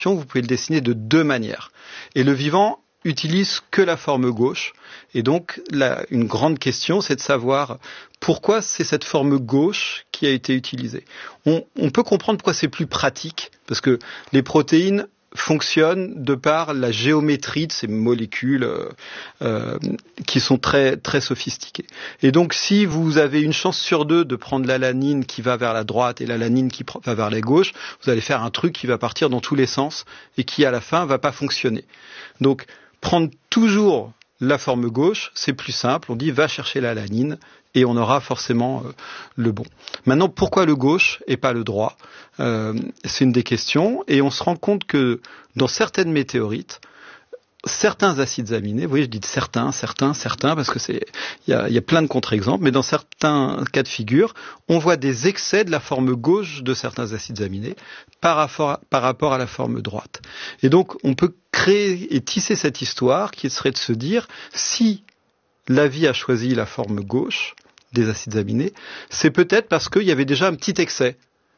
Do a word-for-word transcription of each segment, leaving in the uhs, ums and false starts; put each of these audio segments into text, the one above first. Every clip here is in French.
vous pouvez le dessiner de deux manières. Et le vivant utilise que la forme gauche. Et donc, la, une grande question, c'est de savoir pourquoi c'est cette forme gauche qui a été utilisée. On, on peut comprendre pourquoi c'est plus pratique, parce que les protéines fonctionnent de par la géométrie de ces molécules euh, euh, qui sont très très sophistiquées. Et donc, si vous avez une chance sur deux de prendre l'alanine qui va vers la droite et l'alanine qui va vers la gauche, vous allez faire un truc qui va partir dans tous les sens et qui, à la fin, va pas fonctionner. Donc, prendre toujours la forme gauche, c'est plus simple. On dit va chercher l'alanine et on aura forcément euh, le bon. Maintenant, pourquoi le gauche et pas le droit ? euh, C'est une des questions. Et on se rend compte que dans certaines météorites, certains acides aminés, vous voyez, je dis certains, certains, certains, parce que c'est, il y a, il y a plein de contre-exemples, mais dans certains cas de figure, on voit des excès de la forme gauche de certains acides aminés par rapport à, par rapport à la forme droite. Et donc, on peut créer et tisser cette histoire qui serait de se dire, si la vie a choisi la forme gauche des acides aminés, c'est peut-être parce qu'il y avait déjà un petit excès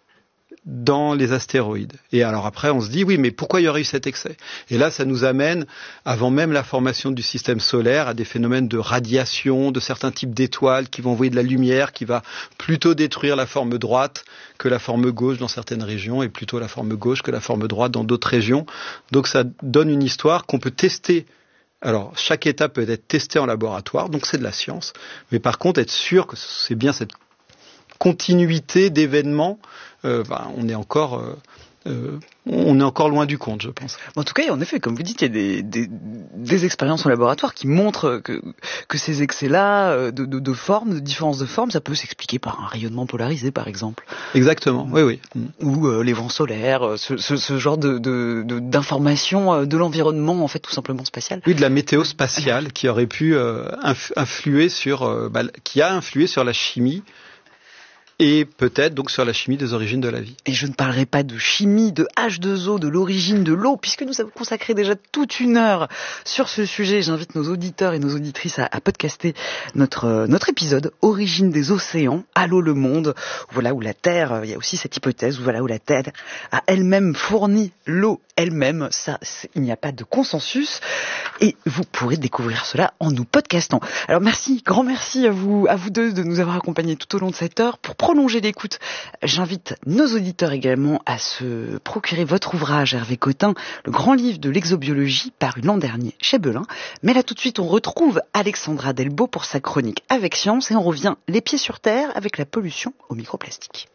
dans les astéroïdes. Et alors après, on se dit, oui, mais pourquoi il y aurait eu cet excès ? Et là, ça nous amène, avant même la formation du système solaire, à des phénomènes de radiation, de certains types d'étoiles qui vont envoyer de la lumière, qui va plutôt détruire la forme droite que la forme gauche dans certaines régions, et plutôt la forme gauche que la forme droite dans d'autres régions. Donc ça donne une histoire qu'on peut tester. Alors, chaque étape peut être testée en laboratoire, donc c'est de la science. Mais par contre, être sûr que c'est bien cette continuité d'événements, euh, ben, on est encore, euh, euh, on est encore loin du compte, je pense. En tout cas, en effet, comme vous dites, il y a des, des, des expériences en laboratoire qui montrent que, que ces excès-là de, de, de forme, de différence de forme, ça peut s'expliquer par un rayonnement polarisé, par exemple. Exactement, oui, oui. Ou euh, les vents solaires, ce, ce, ce genre de, de, de, d'informations de l'environnement, en fait, tout simplement spatial. Oui, de la météo spatiale qui aurait pu euh, influer sur, euh, bah, qui a influé sur la chimie. Et peut-être donc sur la chimie des origines de la vie. Et je ne parlerai pas de chimie, de H deux O, de l'origine de l'eau, puisque nous avons consacré déjà toute une heure sur ce sujet. J'invite nos auditeurs et nos auditrices à, à podcaster notre, notre épisode « Origine des océans, Allô le monde ». Voilà où la Terre, il y a aussi cette hypothèse, voilà où la Terre a elle-même fourni l'eau elle-même. Ça, il n'y a pas de consensus. Et vous pourrez découvrir cela en nous podcastant. Alors merci, grand merci à vous, à vous deux de nous avoir accompagnés tout au long de cette heure. Pour prolonger l'écoute, j'invite nos auditeurs également à se procurer votre ouvrage, Hervé Cotin, le grand livre de l'exobiologie, paru l'an dernier chez Belin. Mais là, tout de suite, on retrouve Alexandra Delbo pour sa chronique Avec Science et on revient les pieds sur terre avec la pollution au microplastique.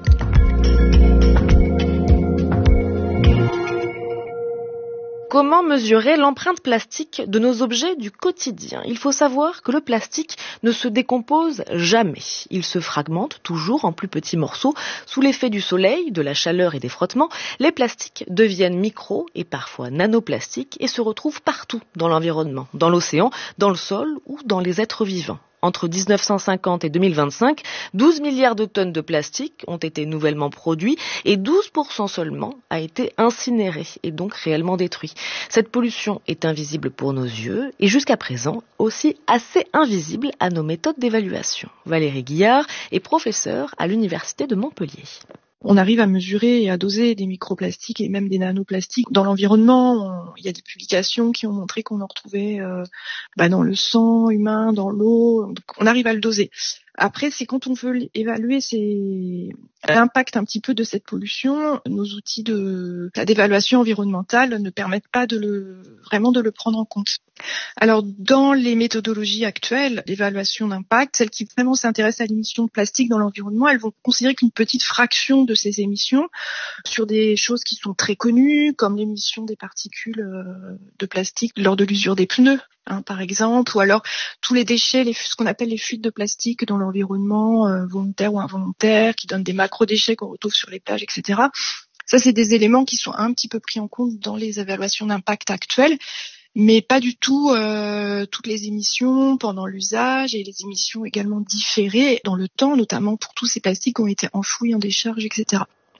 Comment mesurer l'empreinte plastique de nos objets du quotidien ? Il faut savoir que le plastique ne se décompose jamais. Il se fragmente toujours en plus petits morceaux. Sous l'effet du soleil, de la chaleur et des frottements, les plastiques deviennent micro et parfois nanoplastiques et se retrouvent partout dans l'environnement, dans l'océan, dans le sol ou dans les êtres vivants. Entre dix-neuf cent cinquante et deux mille vingt-cinq, douze milliards de tonnes de plastique ont été nouvellement produits et douze pour cent seulement a été incinéré et donc réellement détruit. Cette pollution est invisible pour nos yeux et jusqu'à présent aussi assez invisible à nos méthodes d'évaluation. Valérie Guillard est professeure à l'Université de Montpellier. On arrive à mesurer et à doser des microplastiques et même des nanoplastiques dans l'environnement. Il y a des publications qui ont montré qu'on en retrouvait euh, bah dans le sang humain, dans l'eau. Donc on arrive à le doser. Après, c'est quand on veut évaluer c'est l'impact un petit peu de cette pollution, nos outils de d'évaluation environnementale ne permettent pas de le vraiment de le prendre en compte. Alors, dans les méthodologies actuelles d'évaluation d'impact, celles qui vraiment s'intéressent à l'émission de plastique dans l'environnement, elles vont considérer qu'une petite fraction de ces émissions sur des choses qui sont très connues, comme l'émission des particules de plastique lors de l'usure des pneus, hein, par exemple, ou alors tous les déchets, les, ce qu'on appelle les fuites de plastique dans l'environnement, euh, volontaires ou involontaires, qui donnent des macro-déchets qu'on retrouve sur les plages, et cetera. Ça, c'est des éléments qui sont un petit peu pris en compte dans les évaluations d'impact actuelles, mais pas du tout euh, toutes les émissions pendant l'usage et les émissions également différées dans le temps, notamment pour tous ces plastiques qui ont été enfouis en décharge, et cetera.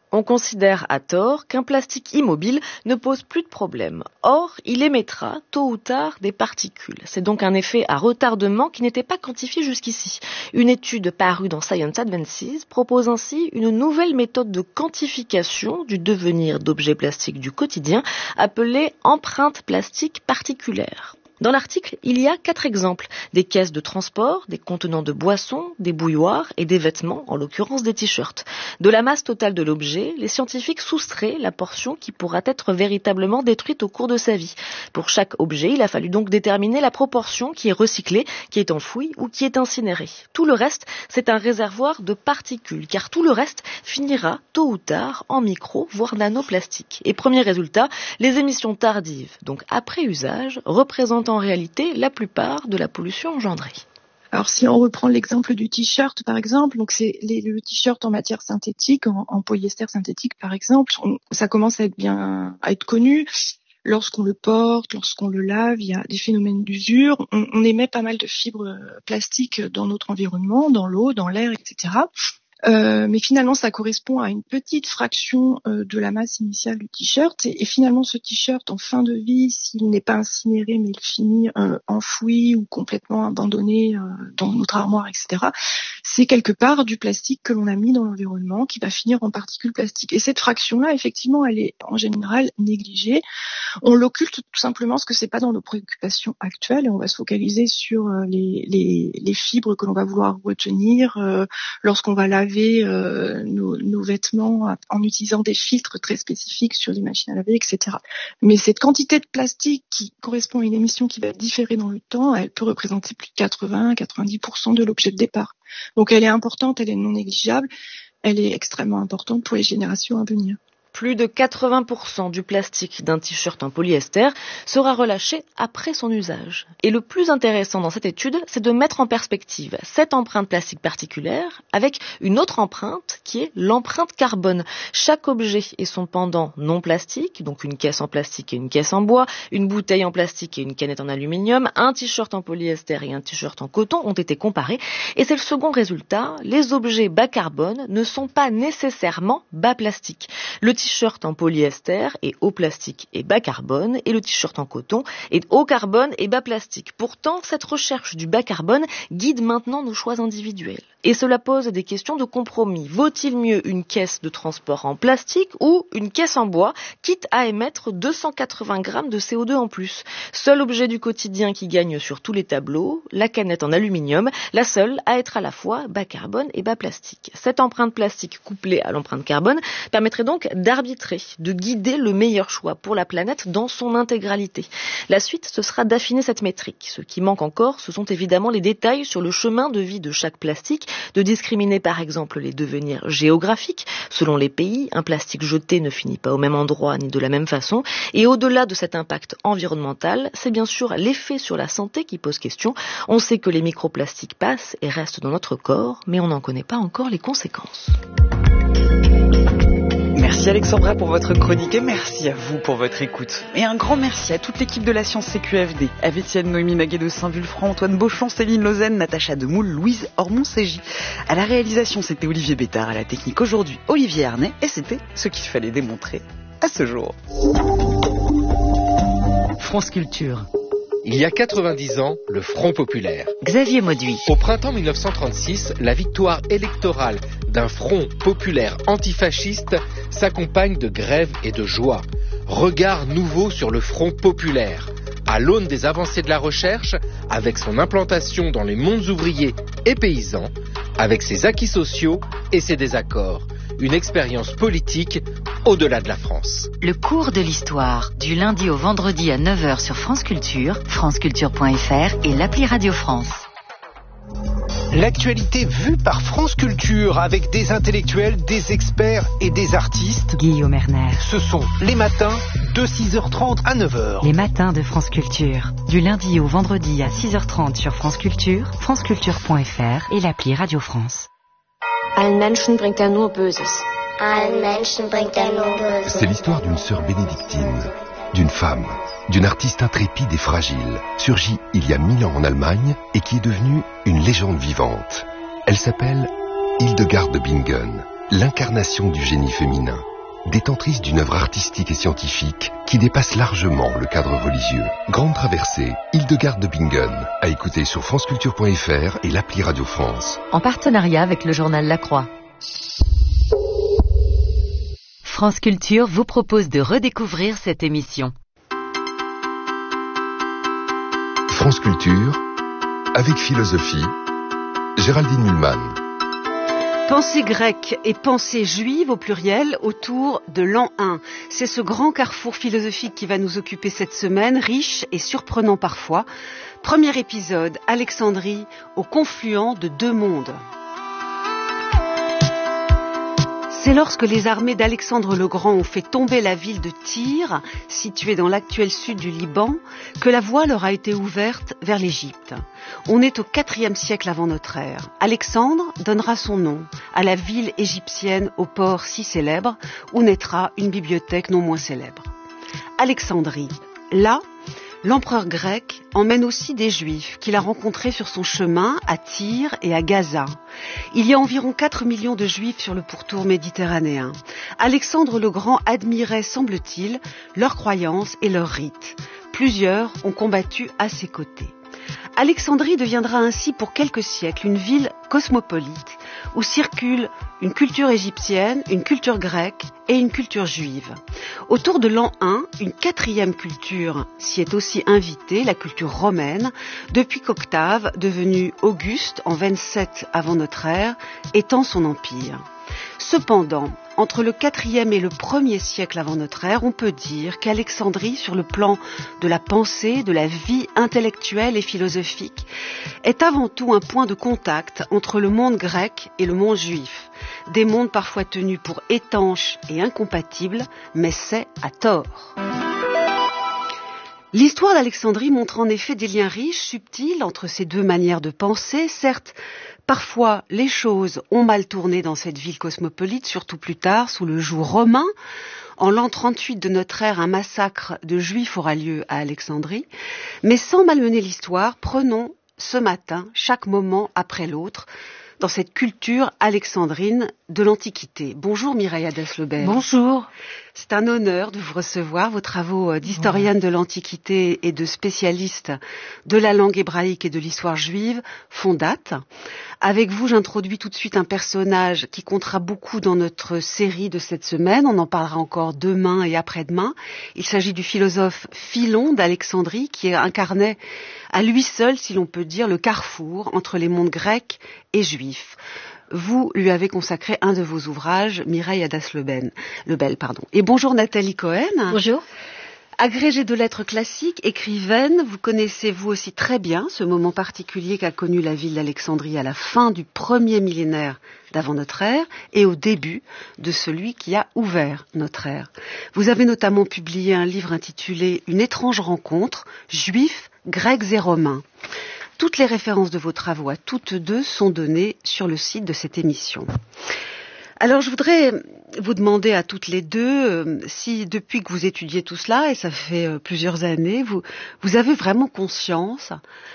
On considère à tort qu'un plastique immobile ne pose plus de problème. Or, il émettra tôt ou tard des particules. C'est donc un effet à retardement qui n'était pas quantifié jusqu'ici. Une étude parue dans Science Advances propose ainsi une nouvelle méthode de quantification du devenir d'objets plastiques du quotidien appelée empreinte plastique particulière. Dans l'article, il y a quatre exemples. Des caisses de transport, des contenants de boissons, des bouilloires et des vêtements, en l'occurrence des t-shirts. De la masse totale de l'objet, les scientifiques soustraient la portion qui pourra être véritablement détruite au cours de sa vie. Pour chaque objet, il a fallu donc déterminer la proportion qui est recyclée, qui est enfouie ou qui est incinérée. Tout le reste, c'est un réservoir de particules, car tout le reste finira tôt ou tard en micro, voire nanoplastiques. Et premier résultat, les émissions tardives, donc après usage, représentent en réalité la plupart de la pollution engendrée. Alors si on reprend l'exemple du t-shirt par exemple, donc c'est les, le t-shirt en matière synthétique, en, en polyester synthétique par exemple, on, ça commence à être bien à être connu. Lorsqu'on le porte, lorsqu'on le lave, il y a des phénomènes d'usure. On, on émet pas mal de fibres plastiques dans notre environnement, dans l'eau, dans l'air, et cetera. Euh, mais finalement, ça correspond à une petite fraction euh, de la masse initiale du t-shirt. Et, et finalement, ce t-shirt, en fin de vie, s'il n'est pas incinéré, mais il finit euh, enfoui ou complètement abandonné euh, dans notre armoire, et cetera, c'est quelque part du plastique que l'on a mis dans l'environnement qui va finir en particules plastiques. Et cette fraction-là, effectivement, elle est en général négligée. On l'occulte tout simplement parce que c'est pas dans nos préoccupations actuelles et on va se focaliser sur euh, les, les, les fibres que l'on va vouloir retenir euh, lorsqu'on va laver Euh, nos, nos vêtements en utilisant des filtres très spécifiques sur les machines à laver, et cetera. Mais cette quantité de plastique qui correspond à une émission qui va différer dans le temps, elle peut représenter plus de quatre-vingts à quatre-vingt-dix pour cent de l'objet de départ. Donc elle est importante, elle est non négligeable, elle est extrêmement importante pour les générations à venir. Plus de quatre-vingts pour cent du plastique d'un t-shirt en polyester sera relâché après son usage. Et le plus intéressant dans cette étude, c'est de mettre en perspective cette empreinte plastique particulière avec une autre empreinte qui est l'empreinte carbone. Chaque objet et son pendant non plastique, donc une caisse en plastique et une caisse en bois, une bouteille en plastique et une canette en aluminium, un t-shirt en polyester et un t-shirt en coton ont été comparés. Et c'est le second résultat, les objets bas carbone ne sont pas nécessairement bas plastique. Le t-shirt en polyester est haut plastique et bas carbone et le t-shirt en coton est haut carbone et bas plastique. Pourtant, cette recherche du bas carbone guide maintenant nos choix individuels. Et cela pose des questions de compromis. Vaut-il mieux une caisse de transport en plastique ou une caisse en bois, quitte à émettre deux cent quatre-vingts grammes de C O deux en plus? Seul objet du quotidien qui gagne sur tous les tableaux, la canette en aluminium, la seule à être à la fois bas carbone et bas plastique. Cette empreinte plastique couplée à l'empreinte carbone permettrait donc d'arbitrer, de guider le meilleur choix pour la planète dans son intégralité. La suite, ce sera d'affiner cette métrique. Ce qui manque encore, ce sont évidemment les détails sur le chemin de vie de chaque plastique, de discriminer par exemple les devenirs géographiques. Selon les pays, un plastique jeté ne finit pas au même endroit ni de la même façon. Et au-delà de cet impact environnemental, c'est bien sûr l'effet sur la santé qui pose question. On sait que les microplastiques passent et restent dans notre corps, mais on n'en connaît pas encore les conséquences. Merci Alexandra pour votre chronique et merci à vous pour votre écoute. Et un grand merci à toute l'équipe de la Science C Q F D, à Étienne, Noémie Maguet de Saint-Vulfranc, Antoine Beauchamp, Céline Lausanne, Natacha Demoule, Louise Ormont-Ségy. À la réalisation, c'était Olivier Bétard, à la technique aujourd'hui, Olivier Arnay, et c'était ce qu'il fallait démontrer à ce jour. France Culture. Il y a quatre-vingt-dix ans, le Front populaire. Xavier Mauduit. Au printemps mille neuf cent trente-six, la victoire électorale d'un Front populaire antifasciste s'accompagne de grèves et de joie. Regard nouveau sur le Front populaire. À l'aune des avancées de la recherche, avec son implantation dans les mondes ouvriers et paysans, avec ses acquis sociaux et ses désaccords. Une expérience politique au-delà de la France. Le cours de l'histoire, du lundi au vendredi à neuf heures sur France Culture, franceculture point f r et l'appli Radio France. L'actualité vue par France Culture avec des intellectuels, des experts et des artistes. Guillaume Erner. Ce sont les matins de six heures trente à neuf heures. Les matins de France Culture. Du lundi au vendredi à six heures trente sur France Culture, franceculture point f r et l'appli Radio France. Allen Menschen bringt er nur Böses. Allen Menschen bringt er nur Böses. C'est l'histoire d'une sœur bénédictine, d'une femme, d'une artiste intrépide et fragile, surgie il y a mille ans en Allemagne et qui est devenue une légende vivante. Elle s'appelle Hildegard de Bingen. l'incarnation du génie féminin, détentrice d'une œuvre artistique et scientifique qui dépasse largement le cadre religieux. Grande traversée, Hildegarde de Bingen, à écouter sur franceculture point f r et l'appli Radio France. En partenariat avec le journal La Croix. France Culture vous propose de redécouvrir cette émission. France Culture, avec philosophie, Géraldine Mühlmann. Pensée grecque et pensée juive au pluriel autour de l'an un. C'est ce grand carrefour philosophique qui va nous occuper cette semaine, riche et surprenant parfois. Premier épisode, Alexandrie, au confluent de deux mondes. C'est lorsque les armées d'Alexandre le Grand ont fait tomber la ville de Tyr, située dans l'actuel sud du Liban, que la voie leur a été ouverte vers l'Égypte. On est au quatrième siècle avant notre ère. Alexandre donnera son nom à la ville égyptienne au port si célèbre, où naîtra une bibliothèque non moins célèbre. Alexandrie. Là, l'empereur grec emmène aussi des Juifs qu'il a rencontrés sur son chemin à Tyr et à Gaza. Il y a environ quatre millions de Juifs sur le pourtour méditerranéen. Alexandre le Grand admirait, semble-t-il, leurs croyances et leurs rites. Plusieurs ont combattu à ses côtés. Alexandrie deviendra ainsi pour quelques siècles une ville cosmopolite où circulent une culture égyptienne, une culture grecque et une culture juive. Autour de l'an un, une quatrième culture s'y est aussi invitée, la culture romaine, depuis qu'Octave, devenu Auguste en vingt-sept avant notre ère, étend son empire. Cependant, entre le quatrième et le premier siècle avant notre ère, on peut dire qu'Alexandrie, sur le plan de la pensée, de la vie intellectuelle et philosophique, est avant tout un point de contact entre le monde grec et le monde juif. Des mondes parfois tenus pour étanches et incompatibles, mais c'est à tort. L'histoire d'Alexandrie montre en effet des liens riches, subtils entre ces deux manières de penser. Certes, parfois les choses ont mal tourné dans cette ville cosmopolite, surtout plus tard, sous le joug romain. En l'an trente-huit de notre ère, un massacre de Juifs aura lieu à Alexandrie. Mais sans malmener l'histoire, prenons ce matin, chaque moment après l'autre, dans cette culture alexandrine de l'Antiquité. Bonjour Mireille Hades-Lebert. Bonjour. C'est un honneur de vous recevoir. Vos travaux d'historienne de l'Antiquité et de spécialiste de la langue hébraïque et de l'histoire juive font date. Avec vous, j'introduis tout de suite un personnage qui comptera beaucoup dans notre série de cette semaine. On en parlera encore demain et après-demain. Il s'agit du philosophe Philon d'Alexandrie qui incarnait à lui seul, si l'on peut dire, le carrefour entre les mondes grecs et juifs. Vous lui avez consacré un de vos ouvrages, Mireille Hades-Lebel. Lebel, pardon. Et bonjour Nathalie Cohen. Bonjour. Agrégée de lettres classiques, écrivaine, vous connaissez vous aussi très bien ce moment particulier qu'a connu la ville d'Alexandrie à la fin du premier millénaire d'avant notre ère et au début de celui qui a ouvert notre ère. Vous avez notamment publié un livre intitulé « Une étrange rencontre, juifs, grecs et romains ». Toutes les références de vos travaux à toutes deux sont données sur le site de cette émission. Alors je voudrais vous demander à toutes les deux euh, si depuis que vous étudiez tout cela, et ça fait euh, plusieurs années, vous, vous avez vraiment conscience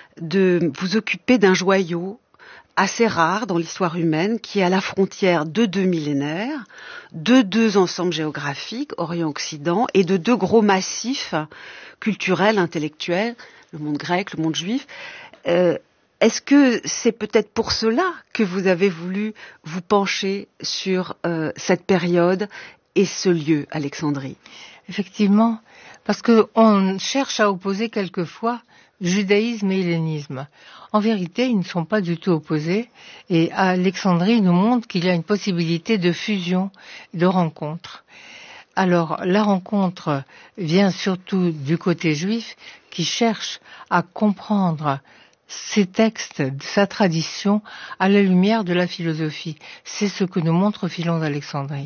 de vous occuper d'un joyau assez rare dans l'histoire humaine qui est à la frontière de deux millénaires, de deux ensembles géographiques, Orient-Occident, et de deux gros massifs culturels, intellectuels, le monde grec, le monde juif. Euh, Est-ce que c'est peut-être pour cela que vous avez voulu vous pencher sur euh, cette période et ce lieu, Alexandrie? Effectivement, parce qu'on cherche à opposer quelquefois judaïsme et hellénisme. En vérité, ils ne sont pas du tout opposés, et Alexandrie nous montre qu'il y a une possibilité de fusion, de rencontre. Alors, la rencontre vient surtout du côté juif, qui cherche à comprendre ces textes, sa tradition, à la lumière de la philosophie. C'est ce que nous montre Philon d'Alexandrie.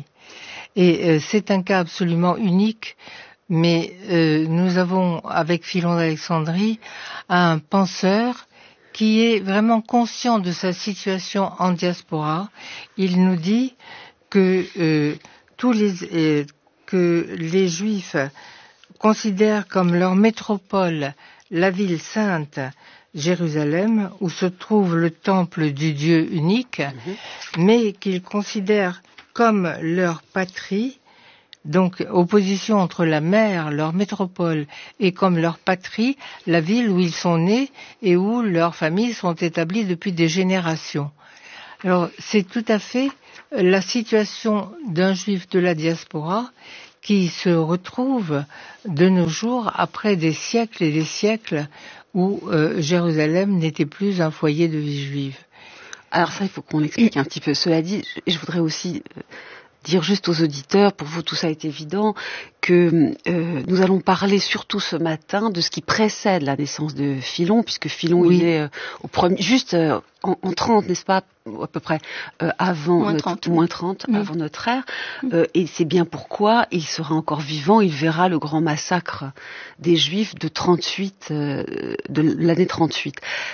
Et euh, c'est un cas absolument unique, mais euh, nous avons, avec Philon d'Alexandrie, un penseur qui est vraiment conscient de sa situation en diaspora. Il nous dit que euh, tous les euh, que les Juifs considèrent comme leur métropole la ville sainte Jérusalem, où se trouve le temple du Dieu unique, mmh. mais qu'ils considèrent comme leur patrie, donc opposition entre la mer, leur métropole, et comme leur patrie, la ville où ils sont nés et où leurs familles sont établies depuis des générations. Alors c'est tout à fait la situation d'un juif de la diaspora qui se retrouve de nos jours après des siècles et des siècles où euh, Jérusalem n'était plus un foyer de vie juive. Alors ça, il faut qu'on explique un petit peu. Cela dit, je voudrais aussi dire juste aux auditeurs, pour vous tout ça est évident, que euh, nous allons parler surtout ce matin de ce qui précède la naissance de Philon, puisque Philon oui. il est euh, au premier, juste euh, en, en trente, n'est-ce pas, à peu près euh, avant moins notre, trente, moins trente oui. avant notre ère, euh, et c'est bien pourquoi il sera encore vivant, il verra le grand massacre des Juifs de trente-huit, euh, de l'année trente-huit.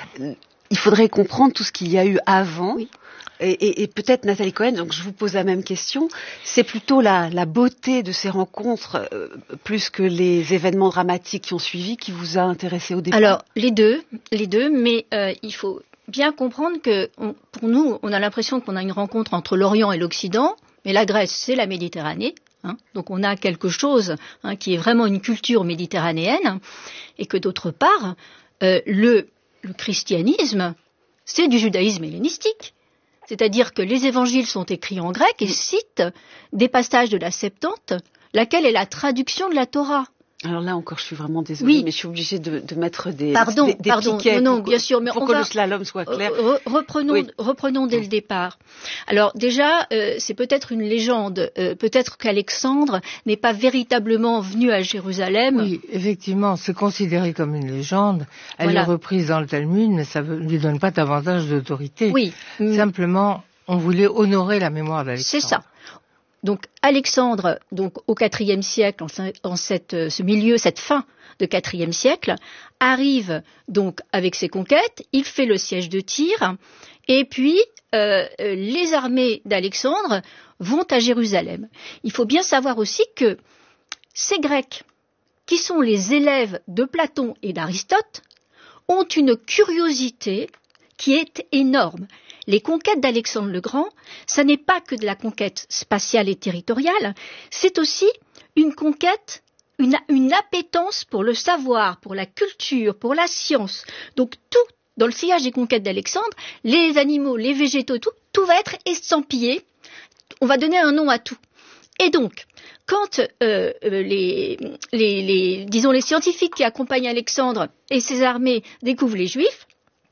Il faudrait comprendre tout ce qu'il y a eu avant. Oui. Et, et, et peut-être Nathalie Cohen, donc je vous pose la même question, c'est plutôt la, la beauté de ces rencontres euh, plus que les événements dramatiques qui ont suivi qui vous a intéressé au départ? Alors les deux, les deux, mais euh, il faut bien comprendre que on, pour nous, on a l'impression qu'on a une rencontre entre l'Orient et l'Occident, mais la Grèce c'est la Méditerranée, hein, donc on a quelque chose hein, qui est vraiment une culture méditerranéenne, et que d'autre part, euh, le, le christianisme, c'est du judaïsme hellénistique. C'est-à-dire que les évangiles sont écrits en grec et citent des passages de la Septante, laquelle est la traduction de la Torah. Alors là encore, je suis vraiment désolée, oui. mais je suis obligée de, de mettre des, pardon, des, des pardon, piquets non, non, pour, bien sûr, mais pour on que va, le slalom soit clair. Re, reprenons, oui. reprenons dès le départ. Alors déjà, euh, c'est peut-être une légende. Euh, peut-être qu'Alexandre n'est pas véritablement venu à Jérusalem. Oui, effectivement, c'est considéré comme une légende. Elle voilà. est reprise dans le Talmud, mais ça ne lui donne pas davantage d'autorité. Oui. Simplement, on voulait honorer la mémoire d'Alexandre. C'est ça. Donc Alexandre, donc au quatrième siècle, en, en cette, ce milieu, cette fin de quatrième siècle, arrive donc avec ses conquêtes. Il fait le siège de Tyr, et puis euh, les armées d'Alexandre vont à Jérusalem. Il faut bien savoir aussi que ces Grecs, qui sont les élèves de Platon et d'Aristote, ont une curiosité qui est énorme. Les conquêtes d'Alexandre le Grand, ça n'est pas que de la conquête spatiale et territoriale, c'est aussi une conquête, une, une appétence pour le savoir, pour la culture, pour la science. Donc tout, dans le sillage des conquêtes d'Alexandre, les animaux, les végétaux, tout, tout va être estampillé. On va donner un nom à tout. Et donc, quand euh, les, les, les, disons, les scientifiques qui accompagnent Alexandre et ses armées découvrent les Juifs,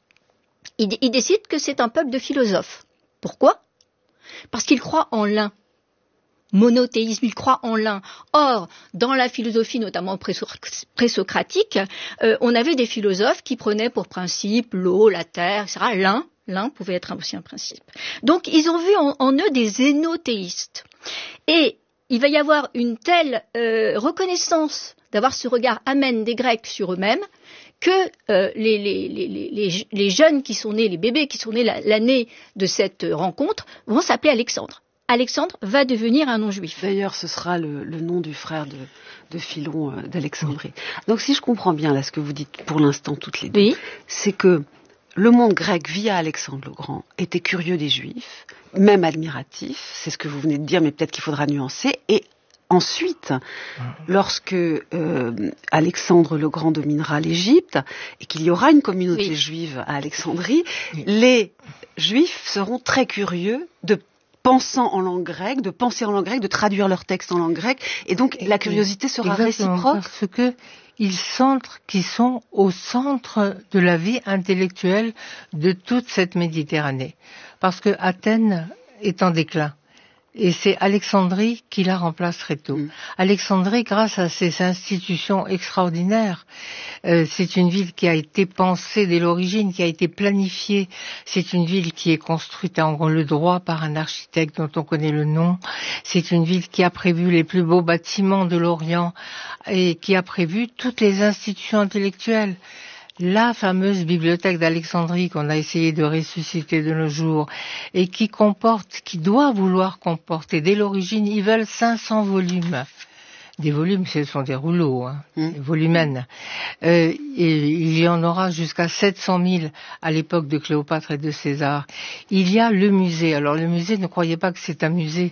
ils, ils décident que c'est un peuple de philosophes. Pourquoi ? Parce qu'ils croient en l'un. Monothéisme, ils croient en l'un. Or, dans la philosophie, notamment présocratique, euh, on avait des philosophes qui prenaient pour principe l'eau, la terre, et cetera. L'un, l'un pouvait être aussi un principe. Donc, ils ont vu en, en eux des énothéistes. Et il va y avoir une telle euh, reconnaissance d'avoir ce regard amène des Grecs sur eux-mêmes que euh, les, les, les, les, les jeunes qui sont nés, les bébés qui sont nés l'année de cette rencontre vont s'appeler Alexandre. Alexandre va devenir un nom juif. D'ailleurs, ce sera le, le nom du frère de, de Philon euh, d'Alexandrie. Donc, si je comprends bien là ce que vous dites pour l'instant toutes les deux, oui. c'est que le monde grec via Alexandre le Grand était curieux des Juifs, même admiratif, c'est ce que vous venez de dire, mais peut-être qu'il faudra nuancer. Et ensuite, lorsque euh, Alexandre le Grand dominera l'Égypte et qu'il y aura une communauté oui. juive à Alexandrie, oui. les Juifs seront très curieux de pensant en langue grecque, de penser en langue grecque, de traduire leurs textes en langue grecque, et donc la curiosité sera Exactement, réciproque. Parce que ils sentent qu'ils sont au centre de la vie intellectuelle de toute cette Méditerranée. Parce que Athènes est en déclin. Et c'est Alexandrie qui la remplace très tôt. Mmh. Alexandrie, grâce à ses institutions extraordinaires, euh, c'est une ville qui a été pensée dès l'origine, qui a été planifiée. C'est une ville qui est construite en le droit par un architecte dont on connaît le nom. C'est une ville qui a prévu les plus beaux bâtiments de l'Orient et qui a prévu toutes les institutions intellectuelles. La fameuse bibliothèque d'Alexandrie qu'on a essayé de ressusciter de nos jours et qui comporte, qui doit vouloir comporter, dès l'origine, ils veulent cinq cents volumes. Des volumes, ce sont des rouleaux, hein, mmh. des volumens. Euh, et il y en aura jusqu'à sept cent mille à l'époque de Cléopâtre et de César. Il y a le musée. Alors le musée, ne croyez pas que c'est un musée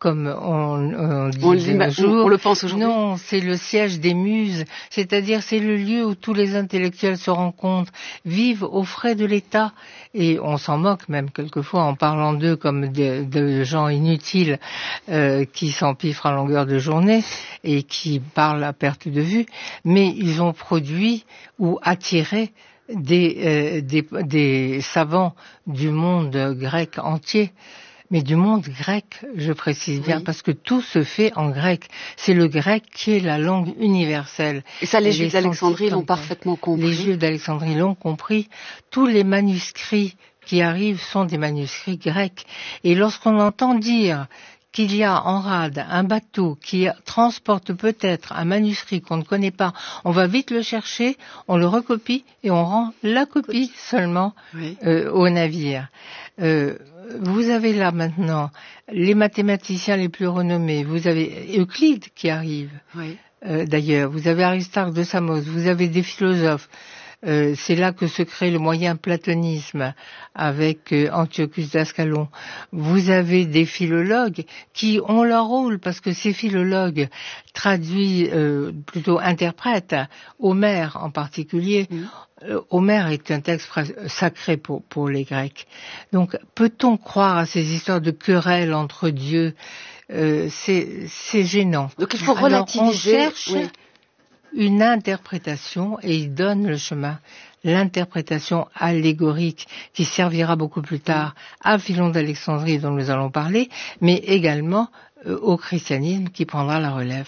comme on, on dit on, de nos jours. On le pense aujourd'hui. Non, c'est le siège des muses, c'est-à-dire c'est le lieu où tous les intellectuels se rencontrent, vivent aux frais de l'État, et on s'en moque même quelquefois en parlant d'eux comme de, de gens inutiles euh, qui s'empiffrent à longueur de journée et qui parlent à perte de vue, mais ils ont produit ou attiré des, euh, des, des savants du monde grec entier. Mais du monde grec, je précise bien, oui. Parce que tout se fait en grec. C'est le grec qui est la langue universelle. Et ça, les, les Juifs d'Alexandrie l'ont parfaitement compris. Les Juifs d'Alexandrie l'ont compris. Tous les manuscrits qui arrivent sont des manuscrits grecs. Et lorsqu'on entend dire qu'il y a en rade un bateau qui transporte peut-être un manuscrit qu'on ne connaît pas, on va vite le chercher, on le recopie et on rend la copie seulement oui. euh, au navire. Euh, vous avez là maintenant les mathématiciens les plus renommés, vous avez Euclide qui arrive, oui. euh, d'ailleurs, vous avez Aristarque de Samos, vous avez des philosophes. Euh, c'est là que se crée le moyen platonisme avec euh, Antiochus d'Ascalon. Vous avez des philologues qui ont leur rôle parce que ces philologues traduisent, euh, plutôt interprètent, Homère en particulier. Mmh. Euh, Homère est un texte sacré pour, pour les Grecs. Donc peut-on croire à ces histoires de querelles entre dieux? euh, c'est, c'est gênant. Donc il faut relativiser. Alors, on cherche oui. une interprétation et il donne le chemin, l'interprétation allégorique qui servira beaucoup plus tard à Philon d'Alexandrie dont nous allons parler, mais également euh, au christianisme qui prendra la relève.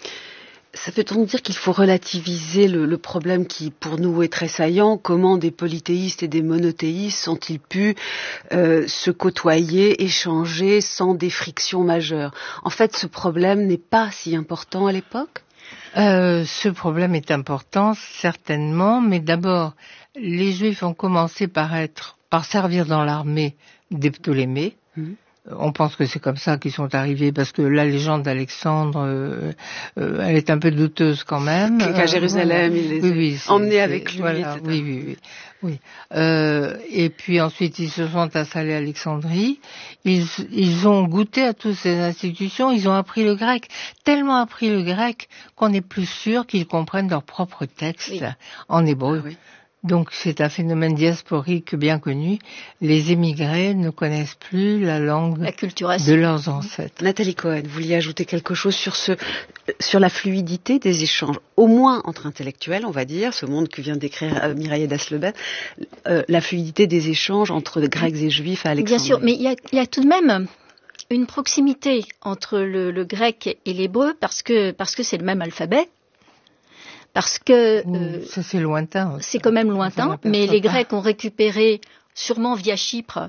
Ça veut donc dire qu'il faut relativiser le, le problème qui, pour nous, est très saillant. Comment des polythéistes et des monothéistes ont-ils pu euh, se côtoyer, échanger sans des frictions majeures? En fait, ce problème n'est pas si important à l'époque. Euh, ce problème est important, certainement, mais d'abord, les Juifs ont commencé par être, par servir dans l'armée des Ptolémées. Mmh. On pense que c'est comme ça qu'ils sont arrivés, parce que la légende d'Alexandre, euh, euh, elle est un peu douteuse quand même. Qu'à Jérusalem, euh, il les oui, oui, emmenés avec lui. Voilà, et cetera. Oui, oui, oui. oui. Euh, et puis ensuite, ils se sont installés à Alexandrie. Ils, ils ont goûté à toutes ces institutions. Ils ont appris le grec, tellement appris le grec qu'on n'est plus sûr qu'ils comprennent leur propre texte oui. en hébreu. Ah, oui. Donc c'est un phénomène diasporique bien connu. Les émigrés ne connaissent plus la langue la de leurs ancêtres. Nathalie Cohen, vous vouliez ajouter quelque chose sur ce, sur la fluidité des échanges, au moins entre intellectuels, on va dire, ce monde que vient d'écrire euh, Mireille Dasleben, euh, la fluidité des échanges entre Grecs et Juifs à Alexandrie. Bien sûr, mais il y a, y a tout de même une proximité entre le, le grec et l'hébreu parce que parce que c'est le même alphabet. Parce que euh, ça c'est lointain. C'est quand même lointain, mais les Grecs ont récupéré, sûrement via Chypre,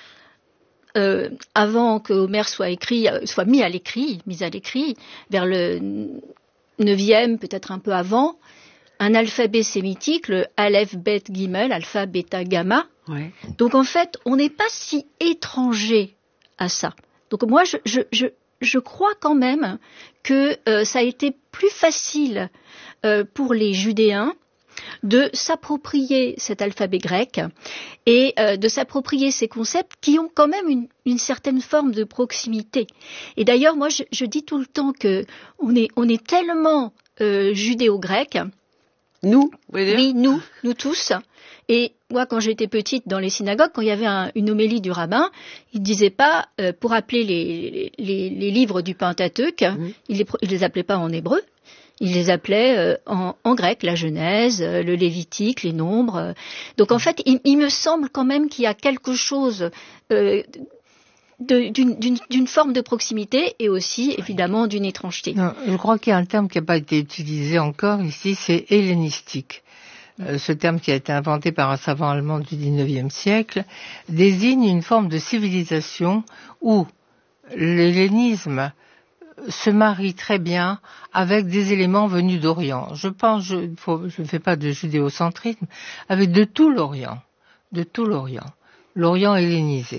euh, avant que Homère soit écrit, soit mis à l'écrit, mis à l'écrit, vers le neuvième, peut-être un peu avant, un alphabet sémitique, le Aleph, Bet, Gimel, alpha, bêta, gamma. Ouais. Donc en fait, on n'est pas si étranger à ça. Donc moi, je, je, je, je crois quand même que euh, ça a été plus facile euh, pour les Judéens de s'approprier cet alphabet grec et euh, de s'approprier ces concepts qui ont quand même une, une certaine forme de proximité. Et d'ailleurs, moi, je, je dis tout le temps que on est, on est tellement euh, judéo-grec. Nous, oui, nous, nous tous. Et moi, quand j'étais petite dans les synagogues, quand il y avait un, une homélie du rabbin, il ne disait pas, euh, pour appeler les, les, les livres du Pentateuque, mmh. il les, il les appelait pas en hébreu, il les appelait euh, en, en grec, la Genèse, euh, le Lévitique, les Nombres. Euh. Donc en fait, il, il me semble quand même qu'il y a quelque chose euh, de, d'une, d'une, d'une forme de proximité et aussi, évidemment, d'une étrangeté. Non, je crois qu'il y a un terme qui n'a pas été utilisé encore ici, c'est hellénistique. Euh, ce terme qui a été inventé par un savant allemand du dix-neuvième siècle désigne une forme de civilisation où l'hellénisme se marie très bien avec des éléments venus d'Orient. Je pense, je ne fais pas de judéocentrisme, avec de tout l'Orient, de tout l'Orient, l'Orient hellénisé.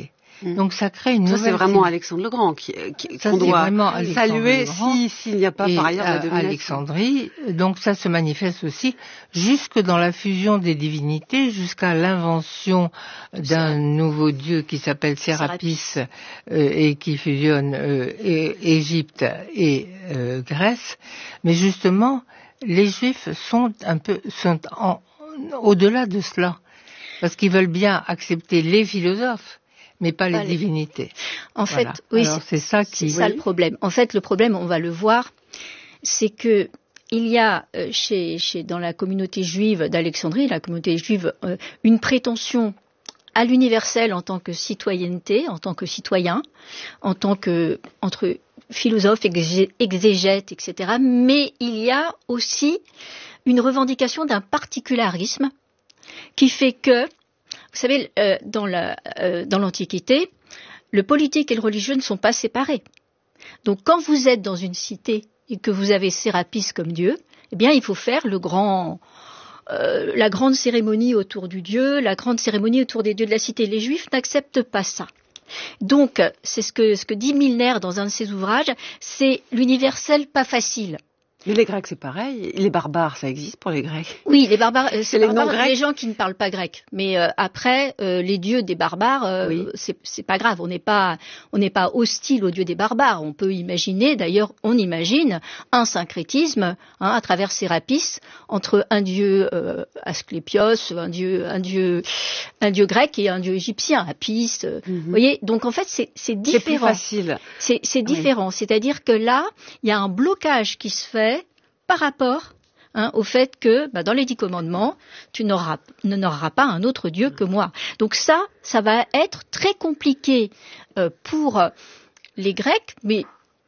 Mmh. Donc ça crée une ça, nouvelle... Ça, c'est vraiment Alexandre le Grand qui, qui, qu'on doit saluer si, s'il n'y a pas et par ailleurs la domination. Alexandrie, donc ça se manifeste aussi jusque dans la fusion des divinités, jusqu'à l'invention d'un nouveau dieu qui s'appelle Sérapis, Sérapis. Euh, et qui fusionne euh, et, Égypte et euh, Grèce. Mais justement, les Juifs sont un peu sont en, au-delà de cela, parce qu'ils veulent bien accepter les philosophes, mais pas les Allez. divinités. En fait, voilà. oui, Alors, c'est, c'est ça qui... c'est ça le problème. En fait, le problème, on va le voir, c'est que il y a euh, chez, chez dans la communauté juive d'Alexandrie, la communauté juive, euh, une prétention à l'universel en tant que citoyenneté, en tant que citoyen, en tant que entre philosophes, exé, exégètes, et cetera. Mais il y a aussi une revendication d'un particularisme qui fait que, vous savez, euh, dans, la, euh, dans l'Antiquité, le politique et le religieux ne sont pas séparés. Donc quand vous êtes dans une cité et que vous avez Sérapis comme dieu, eh bien il faut faire le grand... Euh, la grande cérémonie autour du dieu, la grande cérémonie autour des dieux de la cité. Les Juifs n'acceptent pas ça. Donc, c'est ce que, ce que dit Milner dans un de ses ouvrages, c'est l'universel pas facile. Mais les Grecs, c'est pareil. Les barbares, ça existe pour les Grecs. Oui, les barbares, c'est, c'est les, barbares, les gens qui ne parlent pas grec. Mais euh, après, euh, les dieux des barbares, euh, oui. c'est, c'est pas grave. On n'est pas, on n'est pas hostile aux dieux des barbares. On peut imaginer, d'ailleurs, on imagine un syncrétisme hein, à travers Sérapis entre un dieu euh, Asclépios, un dieu, un dieu, un dieu grec et un dieu égyptien, Apis. Euh, mm-hmm. Vous voyez, donc en fait, c'est, c'est différent. C'est plus facile. C'est, c'est différent. Oui. C'est-à-dire que là, il y a un blocage qui se fait par rapport hein, au fait que, bah, dans les dix commandements, tu n'auras, n'auras pas un autre Dieu que moi. Donc ça, ça va être très compliqué euh, pour les Grecs, mais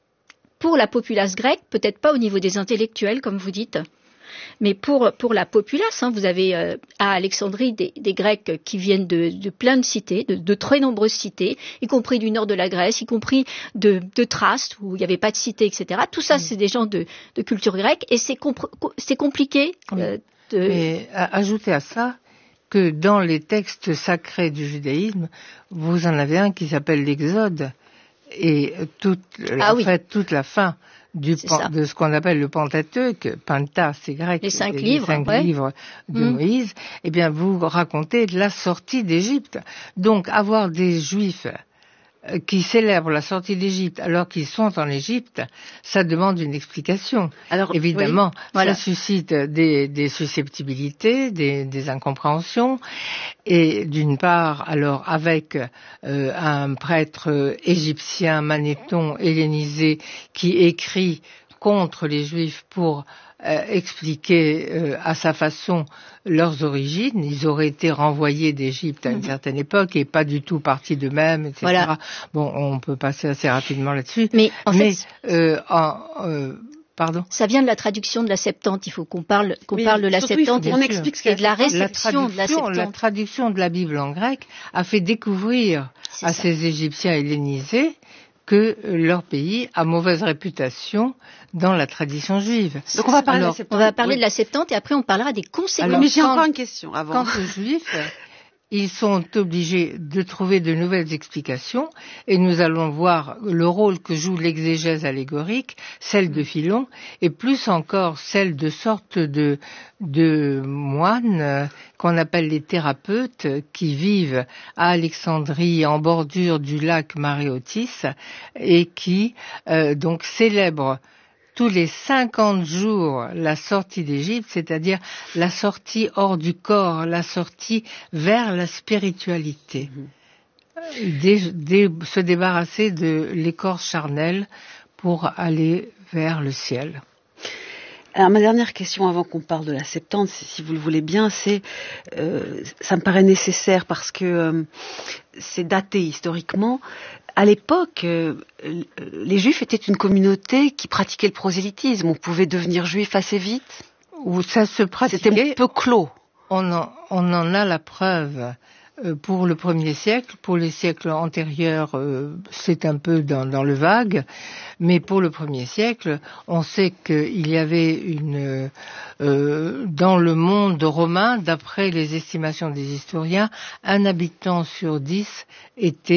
pour la populace grecque, peut-être pas au niveau des intellectuels, comme vous dites, mais pour, pour la populace, hein, vous avez euh, à Alexandrie des, des Grecs qui viennent de, de plein de cités, de, de très nombreuses cités, y compris du nord de la Grèce, y compris de, de Thrace, où il n'y avait pas de cité, et cetera. Tout ça, mmh. c'est des gens de, de culture grecque, et c'est, compr- c'est compliqué. Euh, de... Mais ajoutez à ça que dans les textes sacrés du judaïsme, vous en avez un qui s'appelle l'Exode, et toute, ah, en oui. fait, toute la fin Du pan, de ce qu'on appelle le Pentateuque, Penta, c'est grec, les cinq les livres, cinq ouais. livres de mmh. Moïse, eh bien, vous racontez la sortie d'Égypte. Donc, avoir des Juifs qui célèbrent la sortie d'Égypte alors qu'ils sont en Égypte, ça demande une explication. Alors, évidemment, oui, voilà. Ça suscite des, des susceptibilités, des, des incompréhensions. Et d'une part, alors, avec euh, un prêtre égyptien, Manéthon, hellénisé, qui écrit contre les Juifs pour euh, expliquer euh, à sa façon leurs origines. Ils auraient été renvoyés d'Égypte à une mmh. certaine époque et pas du tout partis d'eux-mêmes, et cetera. Voilà. Bon, on peut passer assez rapidement là-dessus. Mais, en Mais fait, euh, en, euh, pardon. Ça vient de la traduction de la Septante. Il faut qu'on parle, qu'on parle de la Septante. On explique ce qu'est de la réception de la Septante. La traduction de la Bible en grec a fait découvrir C'est à ça. ces Égyptiens hellénisés que leur pays a mauvaise réputation dans la tradition juive. Donc on va parler, Alors, de, la Septante. On va parler oui. de la Septante et après on parlera des conséquences. Alors, mais j'ai encore une question avant. Quant aux Juifs, ils sont obligés de trouver de nouvelles explications et nous allons voir le rôle que joue l'exégèse allégorique, celle de Philon, et plus encore celle de sortes de, de moines euh, qu'on appelle les thérapeutes qui vivent à Alexandrie en bordure du lac Maréotis et qui euh, donc célèbrent tous les cinquante jours la sortie d'Égypte, c'est-à-dire la sortie hors du corps, la sortie vers la spiritualité. Mmh. Dé, dé, se débarrasser de l'écorce charnelle pour aller vers le ciel. Alors ma dernière question avant qu'on parle de la Septante, si vous le voulez bien, c'est, euh, ça me paraît nécessaire parce que euh, c'est daté historiquement. À l'époque, euh, les Juifs étaient une communauté qui pratiquait le prosélytisme. On pouvait devenir juif assez vite. Ou ça se pratiquait. C'était peu clos. On en, on en a la preuve. Pour le premier siècle, pour les siècles antérieurs, euh, c'est un peu dans, dans le vague, mais pour le premier siècle, on sait qu'il y avait une euh, dans le monde romain, d'après les estimations des historiens, un habitant sur dix était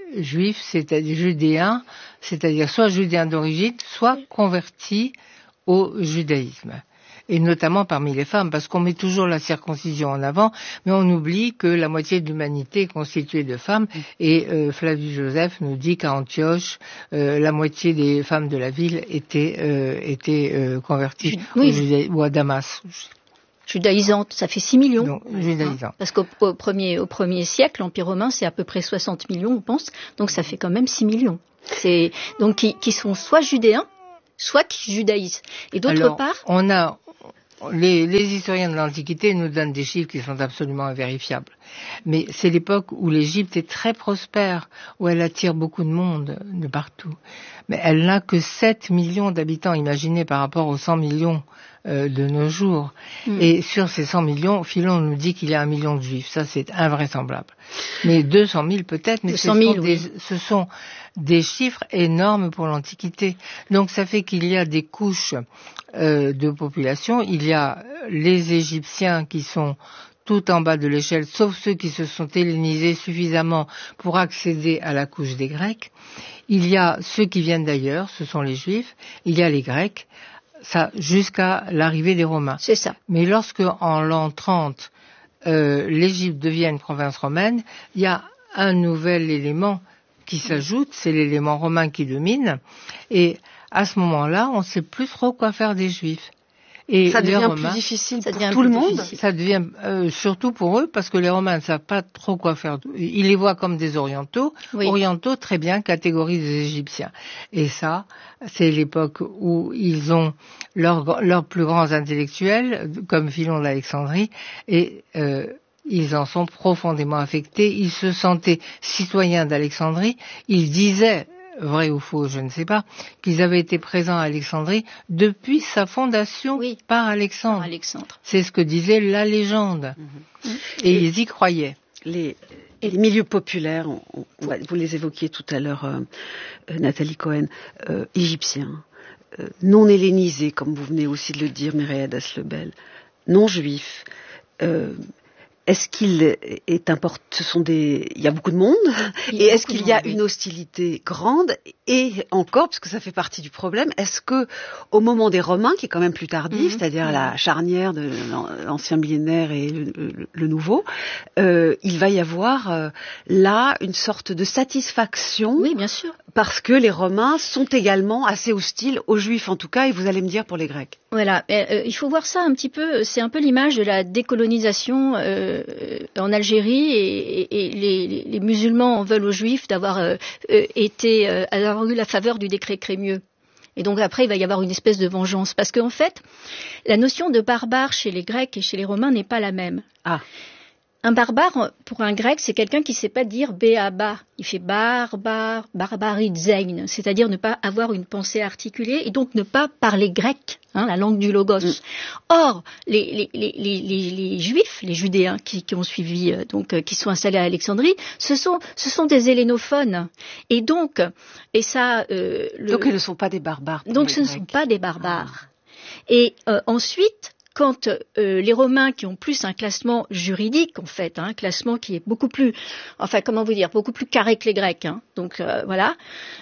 juifs, c'est-à-dire judéens, c'est-à-dire soit judéens d'origine, soit convertis au judaïsme. Et notamment parmi les femmes, parce qu'on met toujours la circoncision en avant, mais on oublie que la moitié de l'humanité est constituée de femmes, et euh, Flavius Joseph nous dit qu'à Antioche, euh, la moitié des femmes de la ville étaient, euh, étaient euh, converties oui. au judaïsme, ou à Damas. Judaïsante, ça fait six millions. Donc, judaïsante. Parce qu'au au premier, au premier siècle, l'Empire romain, c'est à peu près soixante millions, on pense, donc ça fait quand même six millions. C'est, donc, qui, qui sont soit judéens, soit qui judaïsent. Et d'autre Alors, part... on a... Les, les historiens de l'Antiquité nous donnent des chiffres qui sont absolument invérifiables. Mais c'est l'époque où l'Égypte est très prospère, où elle attire beaucoup de monde de partout. Mais elle n'a que sept millions d'habitants, imaginez par rapport aux cent millions euh, de nos jours. Mm. Et sur ces cent millions, Philon nous dit qu'il y a un million de juifs. Ça, c'est invraisemblable. Mais deux cent mille peut-être, mais ce sont, des, oui. ce sont des chiffres énormes pour l'Antiquité. Donc ça fait qu'il y a des couches euh, de population. Il y a les Égyptiens qui sont tout en bas de l'échelle, sauf ceux qui se sont hellénisés suffisamment pour accéder à la couche des Grecs. Il y a ceux qui viennent d'ailleurs, ce sont les Juifs. Il y a les Grecs, ça jusqu'à l'arrivée des Romains. C'est ça. Mais lorsque, en l'an trente, euh, l'Égypte devient une province romaine, il y a un nouvel élément qui s'ajoute, c'est l'élément romain qui domine. Et à ce moment-là, on ne sait plus trop quoi faire des Juifs. Et ça devient Romains, plus difficile ça pour devient tout le monde. difficile. Ça devient euh, surtout pour eux, parce que les Romains ne savent pas trop quoi faire. Ils les voient comme des orientaux, oui. orientaux très bien, catégorie des Égyptiens. Et ça, c'est l'époque où ils ont leurs leurs plus grands intellectuels, comme Philon d'Alexandrie, et euh, ils en sont profondément affectés. Ils se sentaient citoyens d'Alexandrie. Ils disaient, vrai ou faux, je ne sais pas, qu'ils avaient été présents à Alexandrie depuis sa fondation oui, par Alexandre. Par Alexandre. C'est ce que disait la légende. Mm-hmm. Et, Et ils y croyaient. Les, les milieux populaires, on, on, on va, vous les évoquiez tout à l'heure, euh, euh, Nathalie Cohen, euh, égyptiens, euh, non hellénisés, comme vous venez aussi de le dire, Mireille Adas-Lebel, non juifs. Euh, Est-ce qu'il est important, ce sont des, il y a beaucoup de monde, et est-ce qu'il y a une hostilité grande, et encore, parce que ça fait partie du problème, est-ce que, au moment des Romains, qui est quand même plus tardif, mmh. c'est-à-dire mmh. la charnière de l'ancien millénaire et le, le, le nouveau, euh, il va y avoir euh, là une sorte de satisfaction. Oui, bien sûr. Parce que les Romains sont également assez hostiles aux Juifs, en tout cas, et vous allez me dire pour les Grecs. Voilà, euh, il faut voir ça un petit peu, c'est un peu l'image de la décolonisation euh, en Algérie, et, et, et les, les musulmans en veulent aux Juifs d'avoir euh, été, euh, avoir eu la faveur du décret Crémieux. Et donc après, il va y avoir une espèce de vengeance, parce qu'en fait, la notion de barbare chez les Grecs et chez les Romains n'est pas la même. Ah. Un barbare, pour un grec, c'est quelqu'un qui ne sait pas dire béaba. Il fait barbare, barbaridzein, c'est-à-dire ne pas avoir une pensée articulée et donc ne pas parler grec, hein, la langue du logos. Mm. Or, les, les, les, les, les, les juifs, les judéens qui, qui ont suivi, euh, donc, euh, qui sont installés à Alexandrie, ce sont, ce sont des hellénophones. Et donc, et ça, euh, le... donc ils ne sont pas des barbares. Donc ce ne sont pas des barbares. Ah. Et euh, ensuite, quand euh, les Romains, qui ont plus un classement juridique en fait, hein, un classement qui est beaucoup plus, enfin comment vous dire, beaucoup plus carré que les Grecs, hein, donc euh, voilà,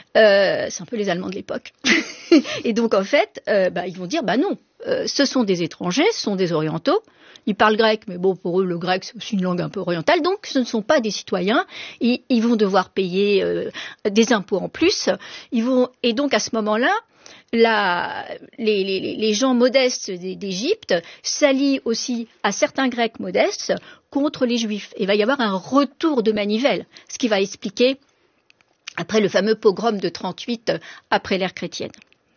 euh, c'est un peu les Allemands de l'époque. Et donc en fait, euh, bah, ils vont dire, bah non, euh, ce sont des étrangers, ce sont des orientaux. Ils parlent grec, mais bon, pour eux, le grec, c'est aussi une langue un peu orientale, donc ce ne sont pas des citoyens. Ils, ils vont devoir payer euh, des impôts en plus. Ils vont, et donc à ce moment-là, La, les, les, les gens modestes d'Égypte s'allient aussi à certains Grecs modestes contre les Juifs. Et il va y avoir un retour de manivelle, ce qui va expliquer après le fameux pogrom de trente-huit après l'ère chrétienne.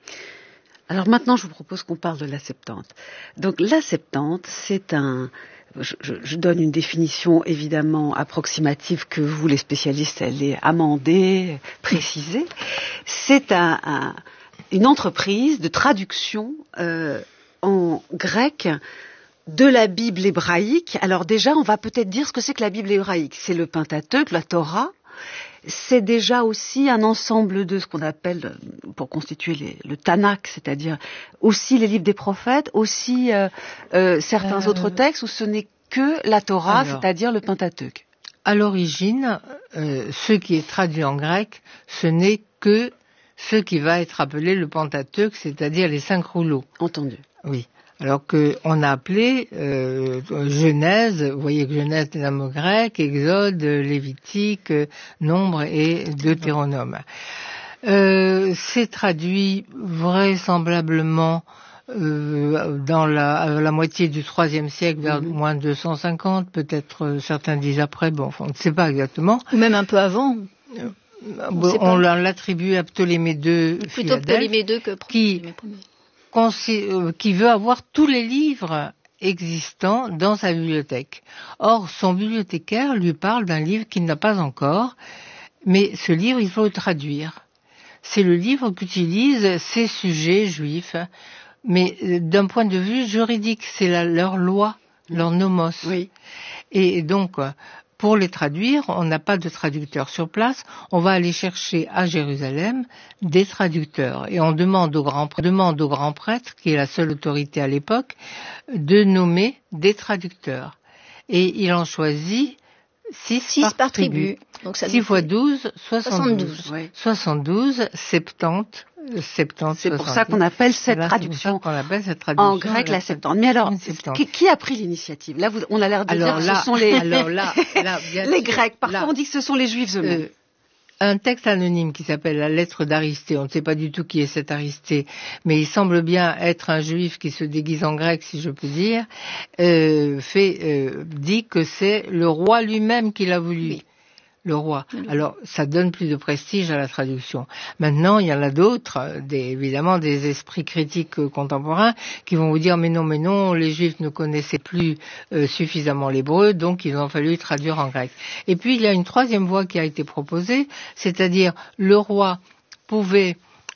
Alors maintenant, je vous propose qu'on parle de la Septante. Donc la Septante, c'est un... Je, je, je donne une définition évidemment approximative que vous, les spécialistes, allez amender, préciser. C'est un... un une entreprise de traduction euh, en grec de la Bible hébraïque. Alors déjà, on va peut-être dire ce que c'est que la Bible hébraïque. C'est le Pentateuque, la Torah. C'est déjà aussi un ensemble de ce qu'on appelle, pour constituer les, le Tanakh, c'est-à-dire aussi les livres des prophètes, aussi euh, euh, certains euh... autres textes où ce n'est que la Torah, alors, c'est-à-dire le Pentateuque. à l'origine, euh, ce qui est traduit en grec, ce n'est que ce qui va être appelé le Pentateuque, c'est-à-dire les cinq rouleaux. Entendu. Oui. Alors qu'on a appelé euh, Genèse, vous voyez que Genèse est un mot grec, Exode, Lévitique, Nombre et Deutéronome. Euh, c'est traduit vraisemblablement euh, dans la, à la moitié du troisième siècle, vers mm-hmm. moins deux cent cinquante, peut-être euh, certains disent après, bon, enfin, on ne sait pas exactement. Ou même un peu avant. Euh, on on l'attribue à Ptolémée deux, plutôt Ptolémée deux que qui, qui veut avoir tous les livres existants dans sa bibliothèque. Or, son bibliothécaire lui parle d'un livre qu'il n'a pas encore, mais ce livre, il faut le traduire. C'est le livre qu'utilisent ces sujets juifs, mais d'un point de vue juridique, c'est la, leur loi, leur nomos. Oui. Et donc, pour les traduire, on n'a pas de traducteur sur place, on va aller chercher à Jérusalem des traducteurs. Et on demande au grand, demande au grand prêtre, qui est la seule autorité à l'époque, de nommer des traducteurs. Et il en choisit six, six par, par tribu. Donc ça six fois douze, soixante-douze. soixante-douze, ouais. soixante-douze, septante, septante. C'est pour ça qu'on appelle cette voilà, traduction. qu'on appelle cette traduction. En grec, la septante. Mais alors, qui, qui a pris l'initiative? Là, vous, on a l'air de alors dire là, que ce sont les, alors là, là, les Grecs. Parfois, là, on dit que ce sont les Juifs eux-mêmes. Euh, un texte anonyme qui s'appelle la lettre d'Aristée, on ne sait pas du tout qui est cet Aristée, mais il semble bien être un juif qui se déguise en grec, si je peux dire, euh, fait, euh, dit que c'est le roi lui-même qui l'a voulu. Oui. Le roi. Alors, ça donne plus de prestige à la traduction. Maintenant, il y en a d'autres, des, évidemment des esprits critiques euh, contemporains, qui vont vous dire mais non, mais non, les Juifs ne connaissaient plus euh, suffisamment l'hébreu, donc ils ont fallu traduire en grec. Et puis, il y a une troisième voie qui a été proposée, c'est-à-dire le roi pouvait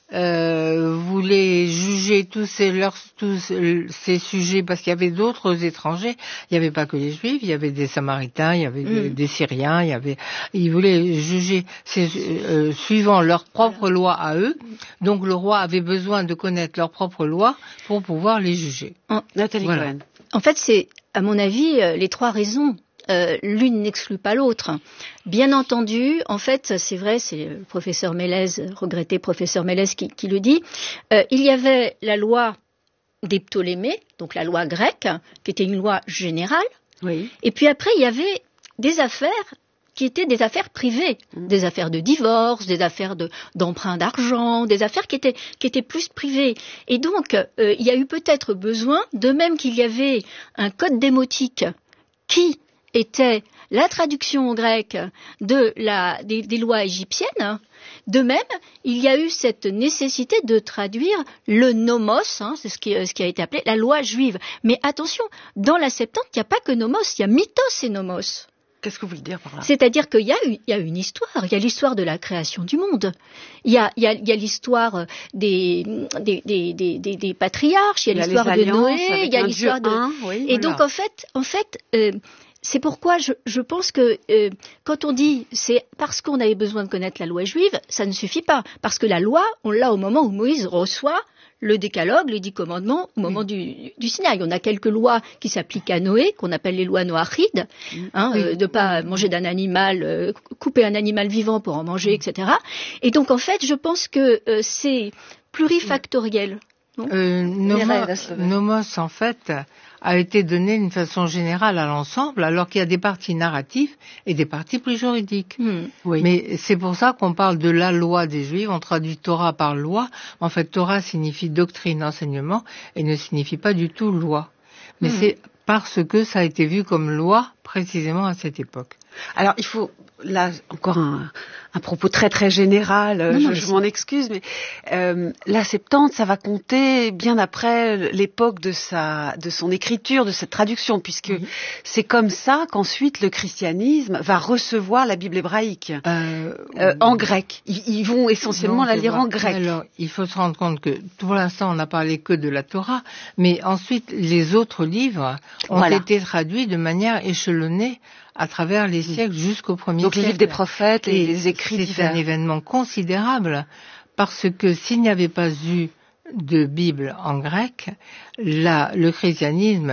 Euh, voulait juger tous ces, leurs, tous ces sujets parce qu'il y avait d'autres étrangers. Il n'y avait pas que les Juifs, il y avait des Samaritains, il y avait mmh. des, des Syriens, il y avait. Ils voulaient juger ces, euh, suivant leur propre loi à eux. Donc le roi avait besoin de connaître leur propre loi pour pouvoir les juger. En, Nathalie voilà. Cohen. En fait, c'est à mon avis les trois raisons. Euh, l'une n'exclut pas l'autre. Bien entendu, en fait, c'est vrai, c'est le professeur Mélèze, regretté professeur Mélèze qui, qui le dit, euh, il y avait la loi des Ptolémées, donc la loi grecque, qui était une loi générale, oui. Et puis après, il y avait des affaires qui étaient des affaires privées, mmh. des affaires de divorce, des affaires de, d'emprunt d'argent, des affaires qui étaient, qui étaient plus privées. Et donc, euh, il y a eu peut-être besoin, de même qu'il y avait un code démotique qui était la traduction au grec de la, des, des lois égyptiennes. De même, il y a eu cette nécessité de traduire le nomos, hein, c'est ce qui, ce qui a été appelé la loi juive. Mais attention, dans la Septante, il n'y a pas que nomos, il y a mythos et nomos. Qu'est-ce que vous voulez dire par là? C'est-à-dire qu'il y a, il y a une histoire, il y a l'histoire de la création du monde, il y a, il y a, il y a l'histoire des, des, des, des, des, des patriarches, il y a, il y a l'histoire de Noé, il y a l'histoire de... Un, oui, et voilà. donc en fait, en fait euh, c'est pourquoi je, je pense que euh, quand on dit c'est parce qu'on avait besoin de connaître la loi juive, ça ne suffit pas. Parce que la loi, on l'a au moment où Moïse reçoit le décalogue, les dix commandements, au moment oui. du, du Sinaï. On a quelques lois qui s'appliquent à Noé, qu'on appelle les lois noachides, hein, oui. euh, de pas manger d'un animal, euh, couper un animal vivant pour en manger, et cetera. Et donc en fait, je pense que euh, c'est plurifactoriel. Euh, nomos, nomos, en fait, a été donné d'une façon générale à l'ensemble, alors qu'il y a des parties narratives et des parties plus juridiques. Mmh, oui. Mais c'est pour ça qu'on parle de la loi des Juifs, on traduit Torah par loi. En fait, Torah signifie doctrine, enseignement, et ne signifie pas du tout loi. Mais mmh. c'est parce que ça a été vu comme loi, précisément à cette époque. Alors, il faut, là, encore un, un propos très très général, non, je, non, je m'en excuse, mais euh, la Septante, ça va compter bien après l'époque de sa, de son écriture, de cette traduction, puisque oui. c'est comme ça qu'ensuite le christianisme va recevoir la Bible hébraïque euh, euh, en grec. Ils, ils vont essentiellement non, la lire vois. en grec. Alors, il faut se rendre compte que pour l'instant, on n'a parlé que de la Torah, mais ensuite, les autres livres ont voilà. été traduits de manière échelonnée à travers les siècles jusqu'au premier Donc, siècle. Donc les livres des prophètes et les écrits c'est divers. C'est un événement considérable parce que s'il n'y avait pas eu de Bible en grec, la, le christianisme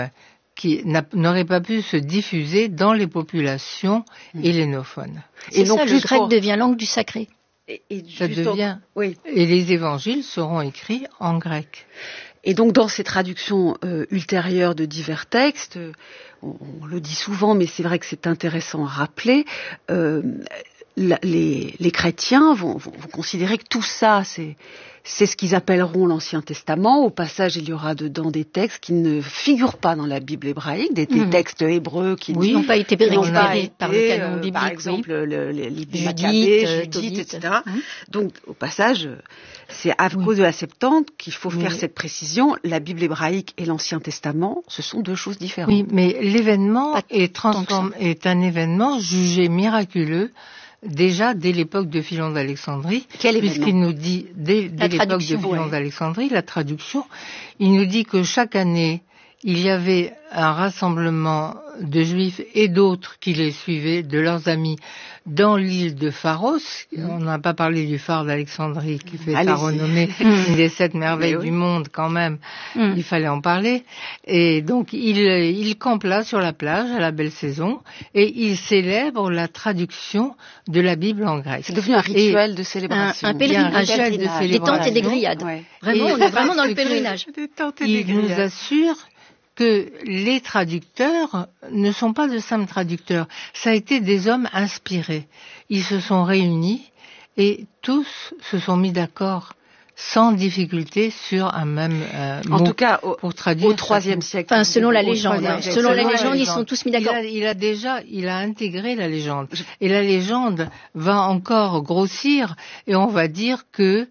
qui n'aurait pas pu se diffuser dans les populations mmh. hellénophones. C'est et donc, ça, le grec pour... devient langue du sacré. Et, et ça devient. En... Oui. Et les évangiles seront écrits en grec. Et donc, dans ces traductions euh, ultérieures de divers textes, euh, on, on le dit souvent, mais c'est vrai que c'est intéressant à rappeler. Euh, la, les, les chrétiens vont, vont, vont considérer que tout ça, c'est C'est ce qu'ils appelleront l'Ancien Testament. Au passage, il y aura dedans des textes qui ne figurent pas dans la Bible hébraïque, des, des mmh. textes hébreux qui oui, n'ont pas été récupérés par le canon biblique. Par exemple, oui. le, le, les Maccabées, Judith, et cetera. Mmh. Donc, au passage, c'est à oui. cause de la Septante qu'il faut oui. faire cette précision. La Bible hébraïque et l'Ancien Testament, ce sont deux choses différentes. Oui, mais l'événement est, transform... est un événement jugé miraculeux déjà dès l'époque de Philon d'Alexandrie, puisqu'il nous dit, dès, dès l'époque de Philon ouais. d'Alexandrie, la traduction, il nous dit que chaque année, il y avait un rassemblement de Juifs et d'autres qui les suivaient, de leurs amis, dans l'île de Pharos. Mmh. On n'a pas parlé du phare d'Alexandrie, qui fait sa renommée, une des sept merveilles oui. du monde quand même. Mmh. Il fallait en parler. Et donc, il, il campe là sur la plage à la belle saison et il célèbre la traduction de la Bible en grec. C'est devenu un rituel et de célébration. Un, un pèlerinage. Un rituel de célébration. Des tentes et des grillades. Ouais. Vraiment, et on est vraiment dans le pèlerinage. Des tentes et des grillades. Il nous assure que les traducteurs ne sont pas de simples traducteurs. Ça a été des hommes inspirés. Ils se sont réunis et tous se sont mis d'accord sans difficulté sur un même euh, mot. En tout cas, au, pour traduire au troisième siècle. Enfin, selon la légende. Hein. Selon, selon la légende, légende, ils sont tous mis d'accord. Il a, il a déjà, il a intégré la légende. Et la légende va encore grossir et on va dire que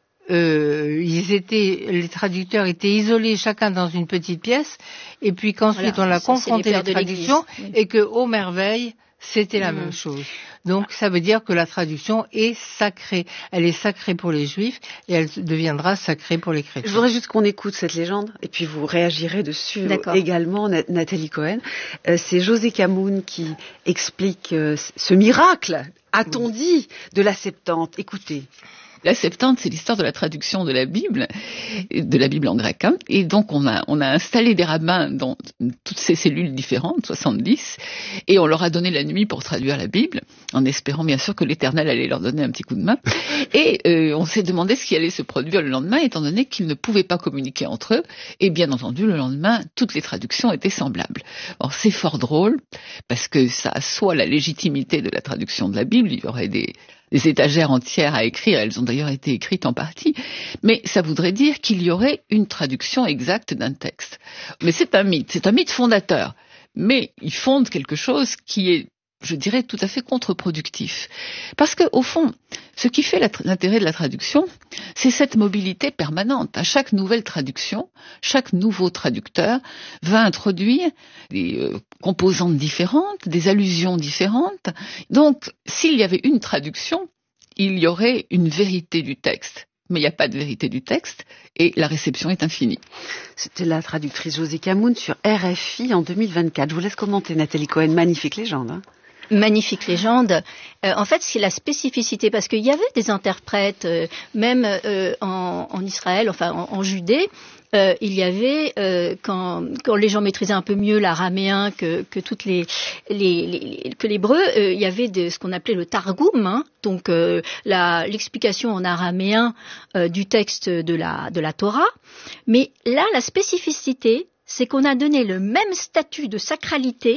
Euh, ils étaient, les traducteurs étaient isolés chacun dans une petite pièce, et puis qu'ensuite voilà, on a ça, confronté les, les traductions, oui. et que, ô merveille, c'était la mmh. même chose. Donc, ça veut dire que la traduction est sacrée. Elle est sacrée pour les Juifs, et elle deviendra sacrée pour les chrétiens. Je voudrais juste qu'on écoute cette légende, et puis vous réagirez dessus D'accord. également, Nathalie Cohen. Euh, c'est José Camoun qui explique euh, ce miracle, a-t-on oui. dit, de la Septante. Écoutez. La Septante, c'est l'histoire de la traduction de la Bible, de la Bible en grec. Hein. Et donc, on a, on a installé des rabbins dans toutes ces cellules différentes, soixante-dix, et on leur a donné la nuit pour traduire la Bible, en espérant bien sûr que l'Éternel allait leur donner un petit coup de main. Et euh, on s'est demandé ce qui allait se produire le lendemain, étant donné qu'ils ne pouvaient pas communiquer entre eux. Et bien entendu, le lendemain, toutes les traductions étaient semblables. Alors, c'est fort drôle, parce que ça assoit la légitimité de la traduction de la Bible. Il y aurait des... des étagères entières à écrire, elles ont d'ailleurs été écrites en partie, mais ça voudrait dire qu'il y aurait une traduction exacte d'un texte. Mais c'est un mythe, c'est un mythe fondateur, mais il fonde quelque chose qui est, je dirais, tout à fait contre-productif. Parce que, au fond, ce qui fait l'intérêt de la traduction, c'est cette mobilité permanente. À chaque nouvelle traduction, chaque nouveau traducteur va introduire des euh, composantes différentes, des allusions différentes. Donc, s'il y avait une traduction, il y aurait une vérité du texte. Mais il n'y a pas de vérité du texte et la réception est infinie. C'était la traductrice José Camoun sur R F I en deux mille vingt-quatre. Je vous laisse commenter, Nathalie Cohen. Magnifique légende, hein. Magnifique légende. Euh, en fait, c'est la spécificité, parce qu'il y avait des interprètes, euh, même euh, en, en Israël, enfin en, en Judée, euh, il y avait, euh, quand, quand les gens maîtrisaient un peu mieux l'araméen que, que toutes les, les, les que l'hébreu, euh, il y avait de, ce qu'on appelait le targoum, hein, donc euh, la, l'explication en araméen euh, du texte de la, de la Torah. Mais là, la spécificité, c'est qu'on a donné le même statut de sacralité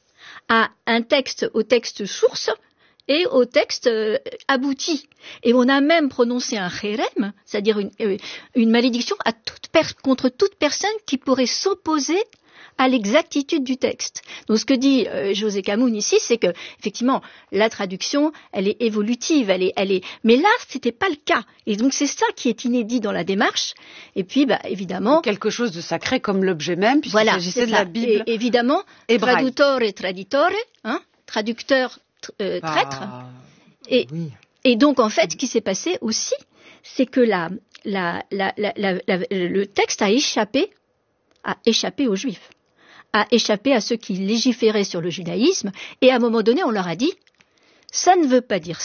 à un texte, au texte source et au texte euh, abouti. Et on a même prononcé un chérem, c'est-à-dire une, euh, une malédiction à toute per- contre toute personne qui pourrait s'opposer à l'exactitude du texte. Donc ce que dit euh, José Camoun ici, c'est que effectivement la traduction, elle est évolutive, elle est, elle est. Mais là, c'était pas le cas. Et donc c'est ça qui est inédit dans la démarche. Et puis, bah évidemment, quelque chose de sacré comme l'objet même, puisqu'il voilà, s'agissait de la Bible. Et évidemment, traduttore et traditore, hein, traducteur, euh, traître. Ah, et, oui. et donc en fait, ce qui s'est passé aussi, c'est que la, la, la, la, la, la, le texte a échappé, a échappé aux Juifs, a échappé à ceux qui légiféraient sur le judaïsme, et à un moment donné, on leur a dit, ça ne veut pas dire ça,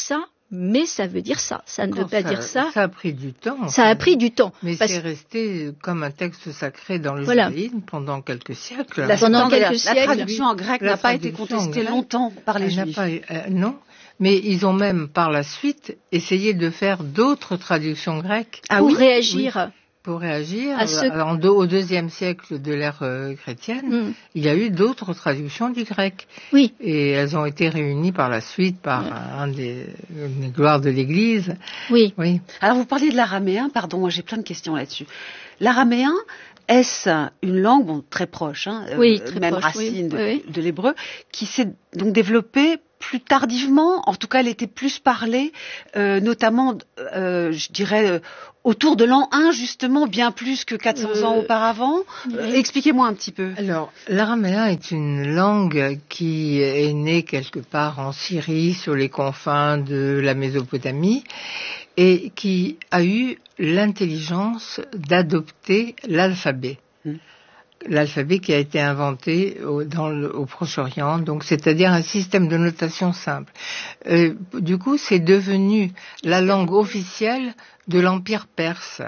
mais ça veut dire ça. Ça ne veut pas ça, dire ça. Ça a pris du temps. Ça a pris du temps. Mais parce... c'est resté comme un texte sacré dans le voilà. judaïsme pendant quelques siècles. La, pendant quelques la, siècles. La traduction en grec n'a pas été contestée longtemps par les Juifs. Pas, euh, non, mais ils ont même par la suite essayé de faire d'autres traductions grecques. Ah, pour oui réagir. Oui. Pour réagir, à ce... en deux, au deuxième siècle de l'ère euh, chrétienne, mm. il y a eu d'autres traductions du grec. Oui. Et elles ont été réunies par la suite par ouais. un des, des gloires de l'Église. Oui. Oui. Alors vous parliez de l'araméen, pardon, moi j'ai plein de questions là-dessus. L'araméen, est-ce une langue bon, très proche, hein, oui, euh, très même proche, racine oui. de, oui. de l'hébreu, qui s'est donc développée plus tardivement, en tout cas elle était plus parlée, euh, notamment, euh, je dirais, euh, autour de l'an un, justement, bien plus que quatre cents euh, ans auparavant. Oui. Euh, expliquez-moi un petit peu. Alors, l'araméen est une langue qui est née quelque part en Syrie, sur les confins de la Mésopotamie, et qui a eu l'intelligence d'adopter l'alphabet. Hum. L'alphabet qui a été inventé au, dans le, au Proche-Orient, donc c'est-à-dire un système de notation simple. Euh, du coup, c'est devenu la langue officielle de l'Empire perse,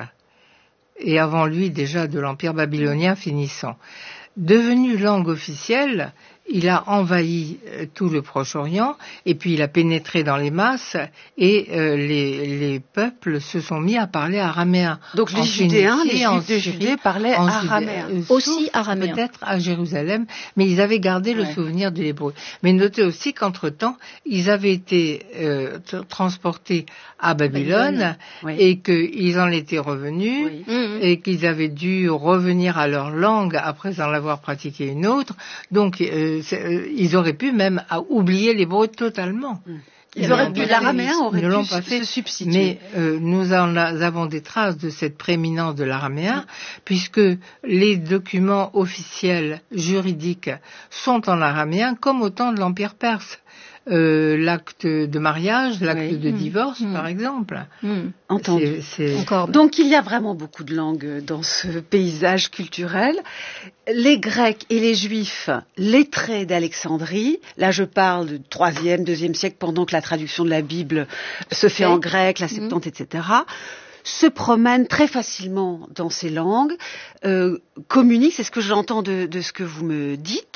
et avant lui déjà de l'Empire babylonien finissant. Devenu langue officielle, il a envahi euh, tout le Proche-Orient, et puis il a pénétré dans les masses, et euh, les, les peuples se sont mis à parler araméen. Donc les Judéens, les Juifs de Judée parlaient araméen. Judée, aussi araméen. Peut-être à Jérusalem, mais ils avaient gardé le ouais. souvenir de l'hébreu. Mais notez aussi qu'entre-temps, ils avaient été euh, t- transportés à Babylone, Babylone. Oui. Et qu'ils en étaient revenus, oui. mmh. et qu'ils avaient dû revenir à leur langue après en avoir pratiqué une autre. Donc, euh, ils auraient pu même oublier l'hébreu totalement. Ils auraient pu, l'araméen aurait pu pas fait, se substituer. Mais euh, nous en avons des traces de cette prééminence de l'araméen, mm. puisque les documents officiels juridiques sont en araméen, comme au temps de l'Empire perse. Euh, l'acte de mariage, l'acte oui. de divorce, mmh. par exemple. Mmh. Entendu. C'est, c'est... Encore. Donc il y a vraiment beaucoup de langues dans ce paysage culturel. Les Grecs et les Juifs lettrés d'Alexandrie, là je parle du troisième, deuxième siècle, pendant que la traduction de la Bible se fait en grec, la Septante, mmh. et cetera, se promènent très facilement dans ces langues, euh, communiquent, c'est ce que j'entends de, de ce que vous me dites.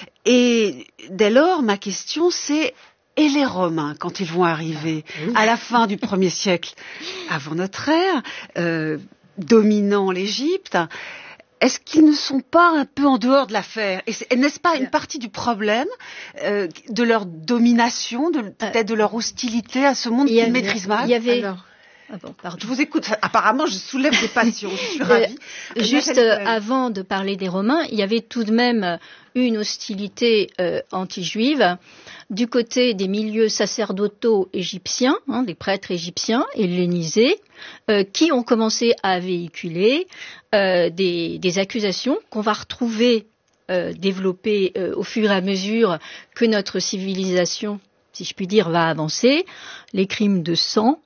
Et dès lors, ma question c'est, et les Romains, quand ils vont arriver à la fin du premier siècle avant notre ère, euh, dominant l'Égypte, est-ce qu'ils ne sont pas un peu en dehors de l'affaire ? Et n'est-ce pas une partie du problème euh, de leur domination, de, peut-être de leur hostilité à ce monde qu'ils ne maîtrisent mal ? Il y avait... Alors, Ah bon, pardon. Je vous écoute. Apparemment, je soulève des passions. Je suis ravie. Euh, juste euh, avant de parler des Romains, il y avait tout de même une hostilité euh, anti-juive du côté des milieux sacerdotaux égyptiens, hein, des prêtres égyptiens hellénisés, euh, qui ont commencé à véhiculer euh, des, des accusations qu'on va retrouver euh, développées euh, au fur et à mesure que notre civilisation, si je puis dire, va avancer, les crimes de sang.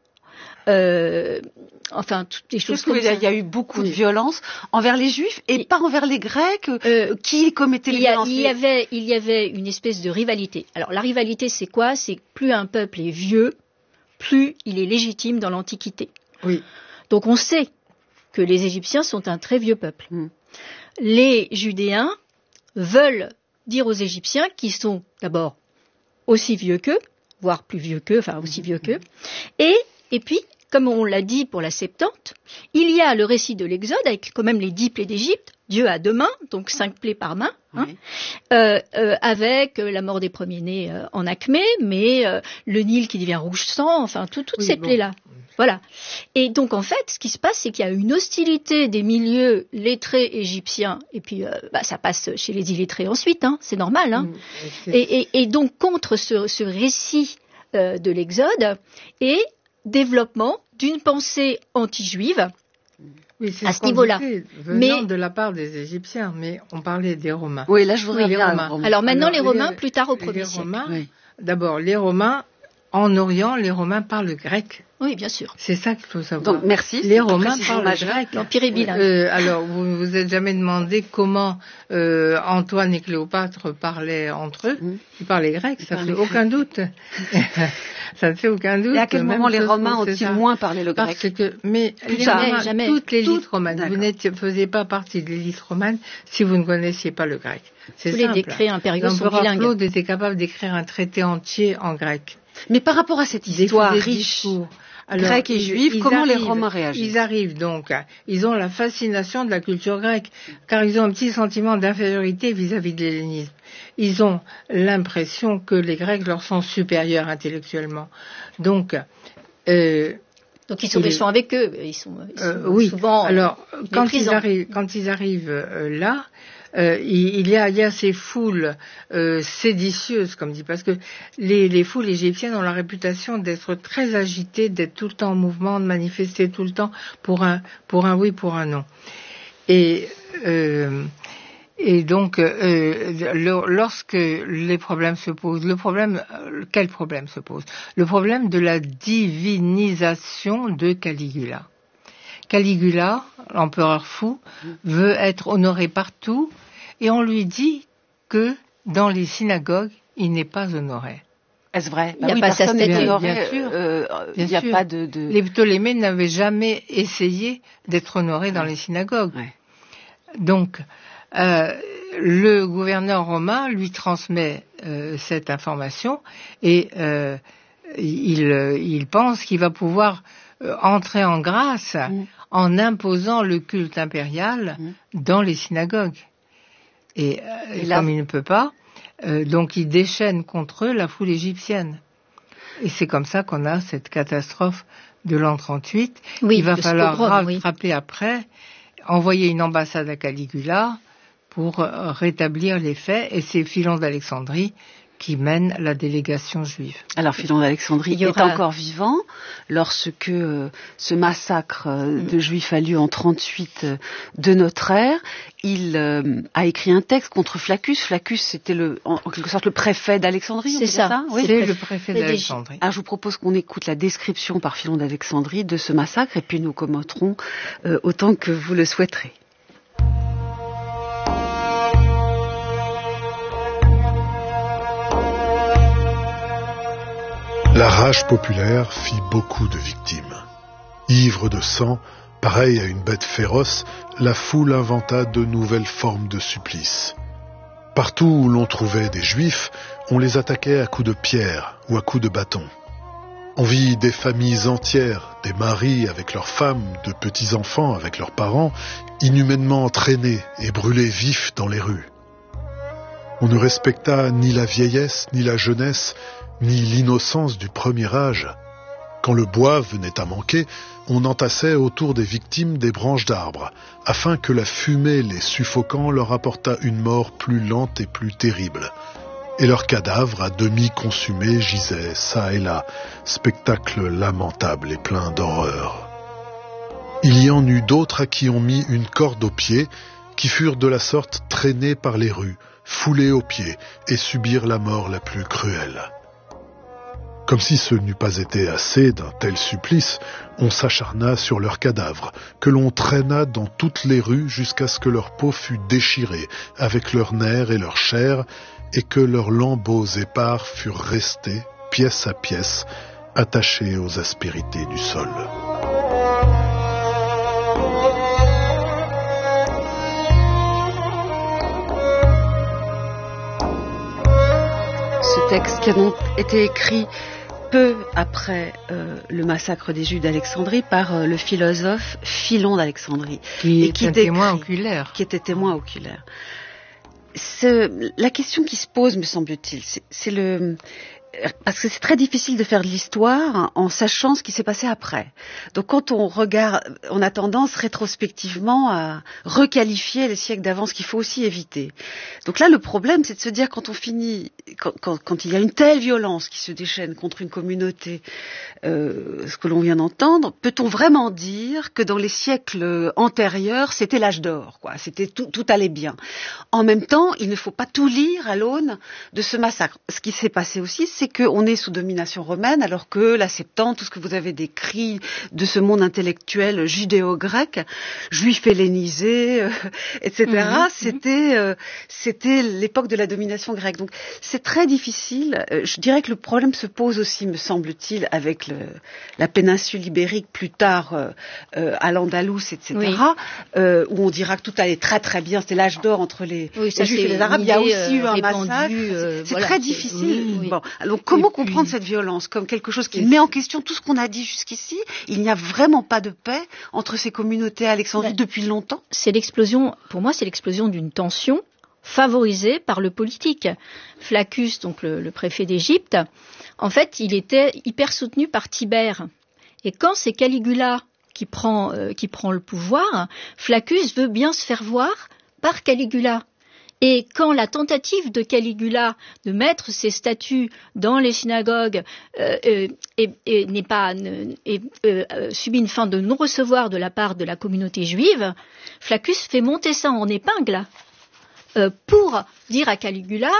Euh, enfin, toutes les choses comme ça. Il y a eu beaucoup de violences envers les Juifs et, et pas envers les Grecs euh, qui commettaient les violences. Il y avait, il y avait une espèce de rivalité. Alors, la rivalité, c'est quoi ? C'est que plus un peuple est vieux, plus il est légitime dans l'Antiquité. Oui. Donc, on sait que les Égyptiens sont un très vieux peuple. Mm. Les Judéens veulent dire aux Égyptiens qu'ils sont d'abord aussi vieux qu'eux, voire plus vieux qu'eux, enfin aussi vieux qu'eux, et Et puis, comme on l'a dit pour la Septante, il y a le récit de l'Exode avec quand même les dix plaies d'Égypte, Dieu a deux mains, donc cinq plaies par main, hein, oui. euh, euh, avec la mort des premiers-nés euh, en Acmé, mais euh, le Nil qui devient rouge sang, enfin tout, toutes oui, ces bon. plaies-là. Voilà. Et donc en fait, ce qui se passe, c'est qu'il y a une hostilité des milieux lettrés égyptiens, et puis euh, bah, ça passe chez les illettrés ensuite, hein, c'est normal. Hein. Mmh, et, et, et donc contre ce, ce récit euh, de l'Exode, et développement d'une pensée anti-juive oui, c'est à ce niveau-là. Disait, venant mais de la part des Égyptiens, mais on parlait des Romains. Oui, là je voudrais oui, bien. Romains. Romains. Alors maintenant Alors, les Romains, plus tard au les premier siècle. Romains, oui. D'abord, les Romains, en Orient, les Romains parlent grec. Oui, bien sûr. C'est ça qu'il faut savoir. Donc, merci. Les Romains parlent grec. L'Empire est bilingue. Euh, alors, vous ne vous êtes jamais demandé comment euh, Antoine et Cléopâtre parlaient entre eux. Mmh. Ils parlaient grec, ça ne fait aucun doute. Ça ne fait aucun doute. Et à quel moment les Romains ont-ils moins parlé le grec? Parce que, mais les jamais, Romains, jamais. Toutes l'élite Toutes, romaine, vous ne faisiez pas partie de l'élite romane si vous ne connaissiez pas le grec. C'est Tous simple. les décrets impériaux sont L'empereur bilingues. Claude était capable d'écrire un traité entier en grec. Mais par rapport à cette histoire Des riche, Alors, grec et juif, comment arrivent, les Romains réagissent? Ils arrivent donc, ils ont la fascination de la culture grecque, car ils ont un petit sentiment d'infériorité vis-à-vis de l'hellénisme. Ils ont l'impression que les Grecs leur sont supérieurs intellectuellement. Donc, euh, donc ils sont méchants avec eux. Ils sont, ils sont euh, oui. souvent Alors, quand ils méprisants. arrivent, quand ils arrivent euh, là. Euh, il, il, y a, il y a ces foules euh, séditieuses, comme dit, parce que les, les foules égyptiennes ont la réputation d'être très agitées, d'être tout le temps en mouvement, de manifester tout le temps pour un, pour un oui, pour un non. Et, euh, et donc, euh, le, lorsque les problèmes se posent, le problème, quel problème se pose? Le problème de la divinisation de Caligula. Caligula, l'empereur fou, veut être honoré partout et on lui dit que dans les synagogues, il n'est pas honoré. Est-ce vrai? Il n'y a pas sa statue. Bien, bien sûr. Euh, il n'y a pas de, de... Les Ptolémées n'avaient jamais essayé d'être honorés dans les synagogues. Ouais. Donc, euh, le gouverneur romain lui transmet euh, cette information et euh, il, il pense qu'il va pouvoir euh, entrer en grâce mmh. en imposant le culte impérial mmh. dans les synagogues. Et, euh, et là, comme il ne peut pas, euh, donc il déchaîne contre eux la foule égyptienne. Et c'est comme ça qu'on a cette catastrophe de l'an trente-huit. Oui, il va falloir pogrom, rattraper oui. après, envoyer une ambassade à Caligula pour rétablir les faits, et c'est Philon d'Alexandrie qui mène la délégation juive. Alors Philon d'Alexandrie est aura... encore vivant lorsque euh, ce massacre euh, de Juifs a lieu en trente-huit euh, de notre ère. Il euh, a écrit un texte contre Flaccus. Flaccus, c'était le, en, en quelque sorte le préfet d'Alexandrie. C'est ça. ça oui. C'est le préfet d'Alexandrie. Alors je vous propose qu'on écoute la description par Philon d'Alexandrie de ce massacre, et puis nous commenterons euh, autant que vous le souhaiterez. La rage populaire fit beaucoup de victimes. Ivre de sang, pareil à une bête féroce, la foule inventa de nouvelles formes de supplices. Partout où l'on trouvait des juifs, on les attaquait à coups de pierre ou à coups de bâton. On vit des familles entières, des maris avec leurs femmes, de petits-enfants avec leurs parents, inhumainement entraînés et brûlés vifs dans les rues. On ne respecta ni la vieillesse, ni la jeunesse, ni l'innocence du premier âge. Quand le bois venait à manquer, on entassait autour des victimes des branches d'arbres, afin que la fumée les suffoquant leur apportât une mort plus lente et plus terrible. Et leurs cadavres, à demi consumés, gisaient çà et là, spectacle lamentable et plein d'horreur. Il y en eut d'autres à qui on mit une corde aux pieds, qui furent de la sorte traînés par les rues, foulés aux pieds, et subirent la mort la plus cruelle. Comme si ce n'eût pas été assez d'un tel supplice, on s'acharna sur leurs cadavres, que l'on traîna dans toutes les rues jusqu'à ce que leur peau fût déchirée, avec leurs nerfs et leur chair, et que leurs lambeaux épars furent restés, pièce à pièce, attachés aux aspérités du sol. Ce texte qui a donc été écrit peu après euh, le massacre des Juifs d'Alexandrie par euh, le philosophe Philon d'Alexandrie. Qui et est qui un décrit, témoin oculaire. Qui était témoin oculaire. Ce, la question qui se pose, me semble-t-il, c'est, c'est le... Parce que c'est très difficile de faire de l'histoire en sachant ce qui s'est passé après. Donc quand on regarde, on a tendance rétrospectivement à requalifier les siècles d'avant, ce qu'il faut aussi éviter. Donc là, le problème, c'est de se dire quand on finit, quand, quand, quand il y a une telle violence qui se déchaîne contre une communauté, euh, ce que l'on vient d'entendre, peut-on vraiment dire que dans les siècles antérieurs, c'était l'âge d'or, quoi, c'était tout, tout allait bien. En même temps, il ne faut pas tout lire à l'aune de ce massacre. Ce qui s'est passé aussi, c'est c'est qu'on est sous domination romaine, alors que la Septante, tout ce que vous avez décrit de ce monde intellectuel judéo-grec, juif hellénisé, euh, et cetera, mmh. c'était, euh, c'était l'époque de la domination grecque. Donc c'est très difficile. Euh, je dirais que le problème se pose aussi, me semble-t-il, avec le, la péninsule ibérique, plus tard euh, euh, à l'Andalous, et cetera, oui. euh, où on dira que tout allait très très bien, c'était l'âge d'or entre les, oui, les Juifs et les Arabes. Il y a aussi euh, eu un répandu, massacre. Euh, c'est voilà, très difficile. Oui, oui. Bon, alors comment et comprendre puis... cette violence comme quelque chose qui et met en question tout ce qu'on a dit jusqu'ici? Il n'y a vraiment pas de paix entre ces communautés à Alexandrie ben, depuis longtemps. C'est l'explosion. Pour moi, c'est l'explosion d'une tension favorisée par le politique. Flaccus, donc le, le préfet d'Égypte, en fait, il était hyper soutenu par Tibère. Et quand c'est Caligula qui prend, euh, qui prend le pouvoir, Flaccus veut bien se faire voir par Caligula. Et quand la tentative de Caligula de mettre ses statues dans les synagogues euh, euh, et, et n'est pas ne, et, euh, subit une fin de non-recevoir de la part de la communauté juive, Flaccus fait monter ça en épingle euh, pour dire à Caligula